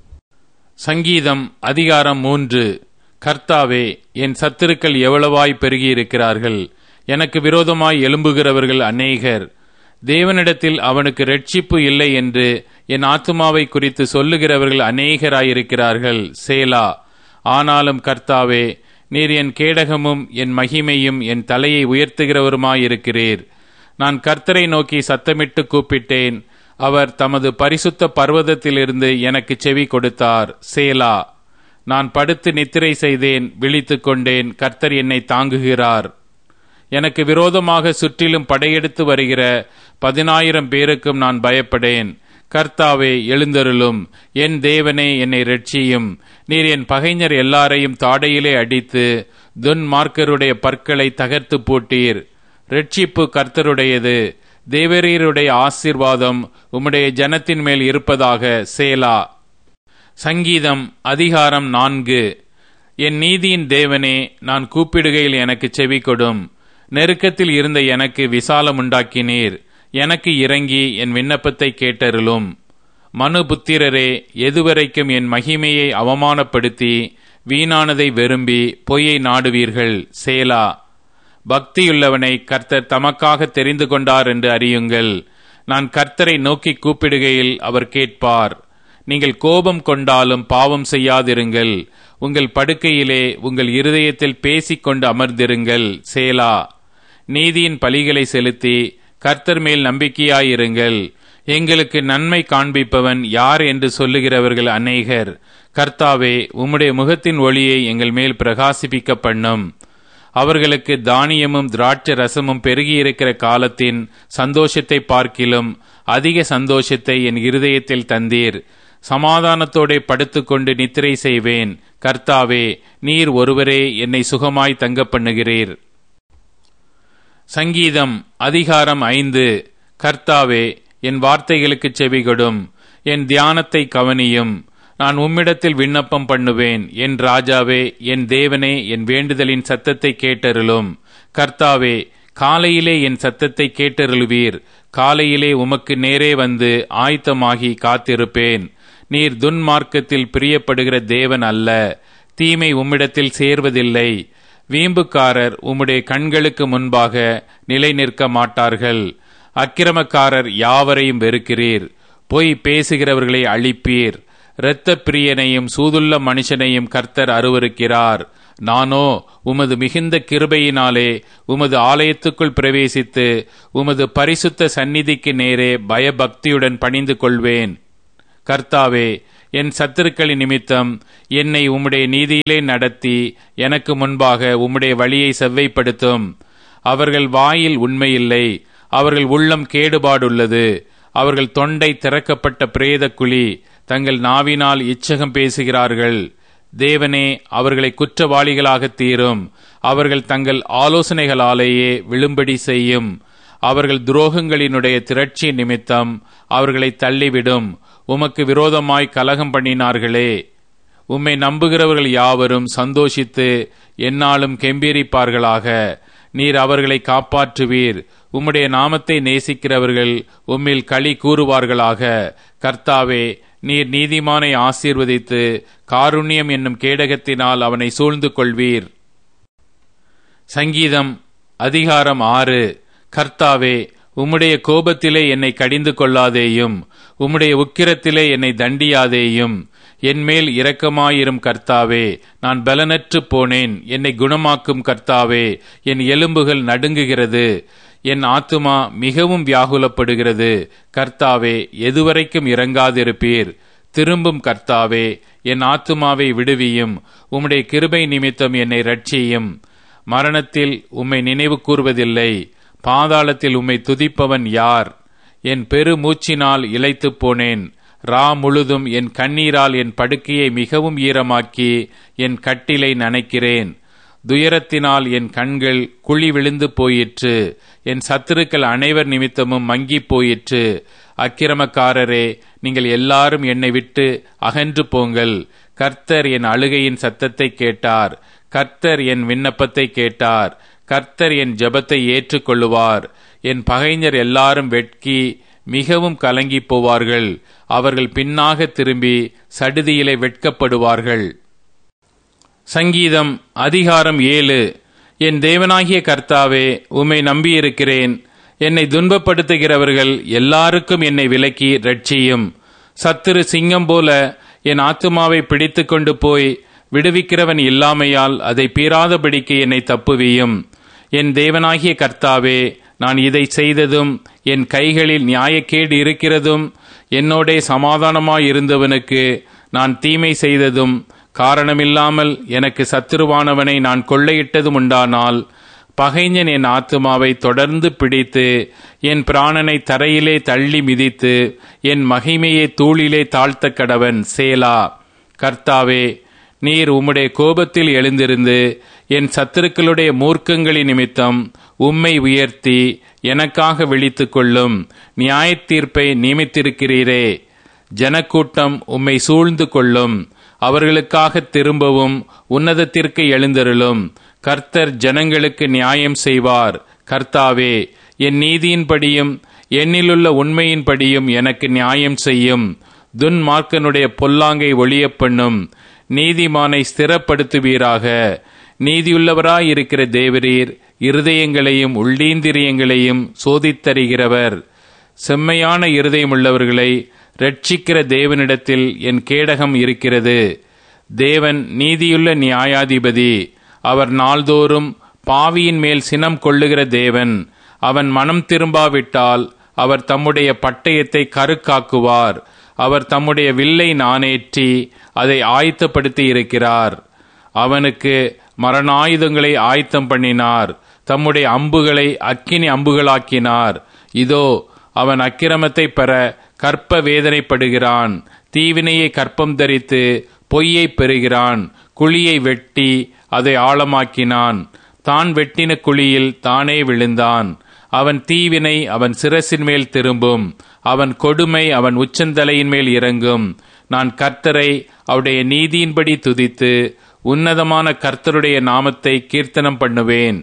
Speaker 2: சங்கீதம் அதிகாரம் மூன்று. கர்த்தாவே, என் சத்துருக்கள் எவ்வளவாய் பெருகியிருக்கிறார்கள். எனக்கு விரோதமாய் எழும்புகிறவர்கள் அநேகர். தேவனிடத்தில் அவனுக்கு இரட்சிப்பு இல்லை என்று என் ஆத்துமாவை குறித்து சொல்லுகிறவர்கள் அநேகராயிருக்கிறார்கள். சேலா. ஆனாலும் கர்த்தாவே, நீர் என் கேடகமும் என் மகிமையும் என் தலையை உயர்த்துகிறவருமாயிருக்கிறீர். நான் கர்த்தரை நோக்கி சத்தமிட்டு கூப்பிட்டேன், அவர் தமது பரிசுத்த பர்வதத்திலிருந்து எனக்கு செவி கொடுத்தார். சேலா. நான் படுத்து நித்திரை செய்தேன், விழித்துக் கொண்டேன், கர்த்தர் என்னை தாங்குகிறார். எனக்கு விரோதமாக சுற்றிலும் படையெடுத்து வருகிற பதினாயிரம் பேருக்கும் நான் பயப்படேன். கர்த்தாவே, எழுந்தருளும். என் தேவனே, என்னை இரட்சியும். நீர் என் பகைஞர் எல்லாரையும் தாடையிலே அடித்து துன்மார்க்கருடைய பற்களை தகர்த்து போட்டீர். இரட்சிப்பு கர்த்தருடையது. தேவரீருடைய ஆசீர்வாதம் உம்முடைய ஜனத்தின் மேல் இருப்பதாக. சேலா. சங்கீதம் அதிகாரம் நான்கு. என் நீதியின் தேவனே, நான் கூப்பிடுகையில் எனக்கு செவி கொடும். நெருக்கத்தில் இருந்த எனக்கு விசாலம் உண்டாக்கினீர். எனக்கு இறங்கி என் விண்ணப்பத்தை கேட்டருளும். மனுபுத்திரரே, எதுவரைக்கும் என் மகிமையை அவமானப்படுத்தி வீணானதை விரும்பி பொய்யை நாடுவீர்கள். சேலா. பக்தியுள்ளவனை கர்த்தர் தமக்காக தெரிந்து கொண்டார் என்று அறியுங்கள். நான் கர்த்தரை நோக்கி கூப்பிடுகையில் அவர் கேட்பார். நீங்கள் கோபம் கொண்டாலும் பாவம் செய்யாதிருங்கள். உங்கள் படுக்கையிலே உங்கள் இருதயத்தில் பேசிக்கொண்டு அமர்ந்திருங்கள். சேலா. நீதியின் பலிகளை செலுத்தி கர்த்தர் மேல் நம்பிக்கையாயிருங்கள். எங்களுக்கு நன்மை காண்பிப்பவன் யார் என்று சொல்லுகிறவர்கள் அநேகர். கர்த்தாவே, உம்முடைய முகத்தின் ஒளியை எங்கள் மேல் பிரகாசிப்பிக்க பண்ணும். அவர்களுக்கு தானியமும் திராட்சை ரசமும் பெருகியிருக்கிற காலத்தின் சந்தோஷத்தை பார்க்கிலும் அதிக சந்தோஷத்தை என் இருதயத்தில் தந்தீர். சமாதானத்தோടെ படுத்துக்கொண்டு நித்திரை செய்வேன். கர்த்தாவே, நீர் ஒருவரே என்னை சுகமாய் தங்க பண்ணுகிறீர். சங்கீதம் அதிகாரம் ஐந்து. கர்த்தாவே, என் வார்த்தைகளுக்கு செவிகொடும். என் தியானத்தை கவனியும். நான் உம்மிடத்தில் விண்ணப்பம் பண்ணுவேன். என் ராஜாவே, என் தேவனே, என் வேண்டுதலின் சத்தத்தை கேட்டருளும். கர்த்தாவே, காலையிலே என் சத்தத்தை கேட்டருளுவீர். காலையிலே உமக்கு நேரே வந்து ஆயத்தமாகி காத்திருப்பேன். நீர் துன்மார்க்கத்தில் பிரியப்படுகிற தேவன் அல்ல. தீமை உம்மிடத்தில் சேர்வதில்லை. வீம்புக்காரர் உம்முடைய கண்களுக்கு முன்பாக நிலை நிற்க மாட்டார்கள். அக்கிரமக்காரர் யாவரையும் வெறுக்கிறீர். பொய் பேசுகிறவர்களை அழிப்பீர். இரத்த பிரியனையும் சூதுள்ள மனுஷனையும் கர்த்தர் அருவருக்கிறார். நானோ உமது மிகுந்த கிருபையினாலே உமது ஆலயத்துக்குள் பிரவேசித்து உமது பரிசுத்த சந்நிதிக்கு நேரே பயபக்தியுடன் பணிந்து கொள்வேன். கர்த்தாவே, என் சத்துருக்களின் நிமித்தம் என்னை உம்முடைய நீதியிலே நடத்தி எனக்கு முன்பாக உம்முடைய வழியை செவ்வைப்படுத்தும். அவர்கள் வாயில் உண்மையில்லை, அவர்கள் உள்ளம் கேடுபாடுள்ளது. அவர்கள் தொண்டை திறக்கப்பட்ட பிரேத குழி, தங்கள் நாவினால் இச்சகம் பேசுகிறார்கள். தேவனே, அவர்களை குற்றவாளிகளாக தீரும். அவர்கள் தங்கள் ஆலோசனைகளாலேயே விழும்படி செய்யும். அவர்கள் துரோகங்களினுடைய திரட்சி நிமித்தம் அவர்களை தள்ளிவிடும். உமக்கு விரோதமாய் கலகம் பண்ணினார்களே. உம்மை நம்புகிறவர்கள் யாவரும் சந்தோஷித்து எந்நாளும் கெம்பீரிப்பார்களாக. நீர் அவர்களை காப்பாற்றுவீர். உம்முடைய நாமத்தை நேசிக்கிறவர்கள் உம்மில் களி கூறுவார்களாக. கர்த்தாவே, நீர் நீதிமானை ஆசீர்வதித்து காருண்யம் என்னும் கேடகத்தினால் அவனை சூழ்ந்து கொள்வீர். சங்கீதம் அதிகாரம் ஆறு. கர்த்தாவே, உம்முடைய கோபத்திலே என்னை கடிந்து கொள்ளாதேயும், உம்முடைய உக்கிரத்திலே என்னை தண்டியாதேயும். என்மேல் இரக்கமாயிரும் கர்த்தாவே. நான் பலனற்று போனேன், என்னை குணமாக்கும் கர்த்தாவே. என் எலும்புகள் நடுங்குகிறது, என் ஆத்துமா மிகவும் வியாகுலப்படுகிறது. கர்த்தாவே, எதுவரைக்கும் இரங்காதிருப்பீர்? திரும்பும் கர்த்தாவே, என் ஆத்துமாவை விடுவியும். உம்முடைய கிருபை நிமித்தம் என்னை இரட்சியும். மரணத்தில் உம்மை நினைவு கூர்வதில்லை, பாதாளத்தில் உம்மை துதிப்பவன் யார்? என் பெரு மூச்சினால் இளைத்துப் போனேன். ரா முழுதும் என் கண்ணீரால் என் படுக்கையை மிகவும் ஈரமாக்கி என் கட்டிலை நனைக்கிறேன். துயரத்தினால் என் கண்கள் குழி விழுந்து போயிற்று. என் சத்துருக்கள் அனைவர் நிமித்தமும் மங்கி போயிற்று. அக்கிரமக்காரரே, நீங்கள் எல்லாரும் என்னை விட்டு அகன்று போங்கள். கர்த்தர் என் அழுகையின் சத்தத்தை கேட்டார். கர்த்தர் என் விண்ணப்பத்தை கேட்டார். கர்த்தர் என் ஜெபத்தை ஏற்றுக்கொள்ளுவார். என் பகைஞர் எல்லாரும் வெட்கி மிகவும் கலங்கி போவார்கள். அவர்கள் பின்னாக திரும்பி சடுதியிலே வெட்கப்படுவார்கள். சங்கீதம் அதிகாரம் ஏழு. என் தேவனாகிய கர்த்தாவே, உம்மை நம்பியிருக்கிறேன். என்னை துன்பப்படுத்துகிறவர்கள் எல்லாருக்கும் என்னை விலக்கி இரட்சியும். சத்துரு சிங்கம் போல என் ஆத்துமாவை பிடித்து கொண்டு போய் விடுவிக்கிறவன் இல்லாமையால் அதை பீறாதபடிக்கு என்னை தப்புவியும். என் தேவனாகிய கர்த்தாவே, நான் இதை செய்ததும் என் கைகளில் நியாயக்கேடு இருக்கிறதும் என்னோடே சமாதானமாயிருந்தவனுக்கு நான் தீமை செய்ததும் காரணமில்லாமல் எனக்கு சத்துருவானவனை நான் கொள்ளையிட்டதும் உண்டானால், பகைஞன் என் ஆத்துமாவை தொடர்ந்து பிடித்து என் பிராணனை தரையிலே தள்ளி மிதித்து என் மகிமையை தூளிலே தாழ்த்த கடவன். சேலா. கர்த்தாவே, நீர் உம்முடைய கோபத்தில் எழுந்திருந்து என் சத்துருக்களுடைய மூர்க்கங்களின் நிமித்தம் உம்மை உயர்த்தி எனக்காக விழித்து கொள்ளும். நியாயத் தீர்ப்பை நியமித்திருக்கிறீரே. ஜனக்கூட்டம் உம்மை சூழ்ந்து கொள்ளும். அவர்களுக்காக திரும்பவும் உன்னதத்திற்கு எழுந்தருளும். கர்த்தர் ஜனங்களுக்கு நியாயம் செய்வார். கர்த்தாவே, என் நீதியின்படியும் என்னிலுள்ள உண்மையின்படியும் எனக்கு நியாயம் செய்யும். துன்மார்க்கனுடைய பொல்லாங்கை ஒழியப் பண்ணும். நீதிமானை ஸ்திரப்படுத்துவீராக. நீதியுள்ளவராயிருக்கிற தேவரீர் இருதயங்களையும் உள்ளீந்திரியங்களையும் சோதித்தறிகிறவர். செம்மையான இருதயமுள்ளவர்களை இரட்சிக்கிற தேவனிடத்தில் என் கேடகம் இருக்கிறது. தேவன் நீதியுள்ள நியாயாதிபதி. அவர் நாள்தோறும் பாவியின் மேல் சினம் கொள்ளுகிற தேவன். அவன் மனம் திரும்பாவிட்டால் அவர் தம்முடைய பட்டயத்தை கருக்காக்குவார். அவர் தம்முடைய வில்லை நாணேற்றி அதை ஆயத்தப்படுத்தி இருக்கிறார். அவனுக்கு மரணாயுதங்களை ஆயத்தம் பண்ணினார். தம்முடைய அம்புகளை அக்கினி அம்புகளாக்கினார். இதோ, அவன் அக்கிரமத்தை பெற கற்ப வேதனைப்படுகிறான். தீவினையை கற்பம் தரித்து பொய்யை பெறுகிறான். குழியை வெட்டி அதை ஆழமாக்கினான். தான் வெட்டின குழியில் தானே விழுந்தான். அவன் தீவினை அவன் சிரசின் மேல் திரும்பும். அவன் கொடுமை அவன் உச்சந்தலையின் மேல் இறங்கும். நான் கர்த்தரை அவருடைய நீதியின்படி துதித்து உன்னதமான கர்த்தருடைய நாமத்தை கீர்த்தனம் பண்ணுவேன்.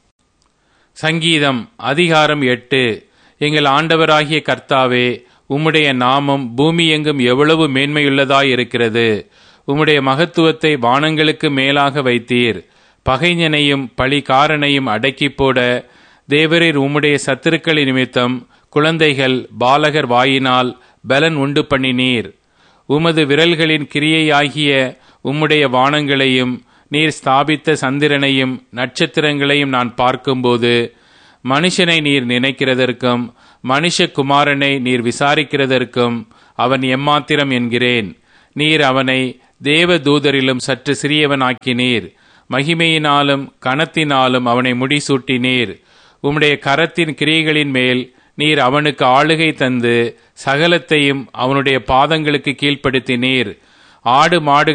Speaker 2: சங்கீதம் அதிகாரம் எட்டு. எங்கள் ஆண்டவராகிய கர்த்தாவே, உம்முடைய நாமம் பூமி எங்கும் எவ்வளவு மேன்மையுள்ளதாயிருக்கிறது. உம்முடைய மகத்துவத்தை வானங்களுக்கு மேலாக வைத்தீர். பகைஞனையும் பழிகாரனையும் அடக்கி போட தேவரீர் உம்முடைய சத்துருக்களின் நிமித்தம் குழந்தைகள் பாலகர் வாயினால் பலன் உண்டு பண்ணினீர். உமது விரல்களின் கிரியையாகிய உம்முடைய வானங்களையும் நீர் ஸ்தாபித்த சந்திரனையும் நட்சத்திரங்களையும் நான் பார்க்கும்போது, மனுஷனை நீர் நினைக்கிறதற்கும் மனுஷகுமாரனை நீர் விசாரிக்கிறதற்கும் அவன் எம்மாத்திரம் என்கிறேன். நீர் அவனை தேவ தூதரிலும் சற்று சிறியவனாக்கினீர். மகிமையினாலும் கனத்தினாலும் அவனை முடிசூட்டினீர். உம்முடைய கரத்தின் கிரியைகளின் மேல் நீர் அவனுக்கு ஆளுகை தந்து சகலத்தையும் அவனுடைய பாதங்களுக்கு கீழ்ப்படுத்தினீர். ஆடு மாடு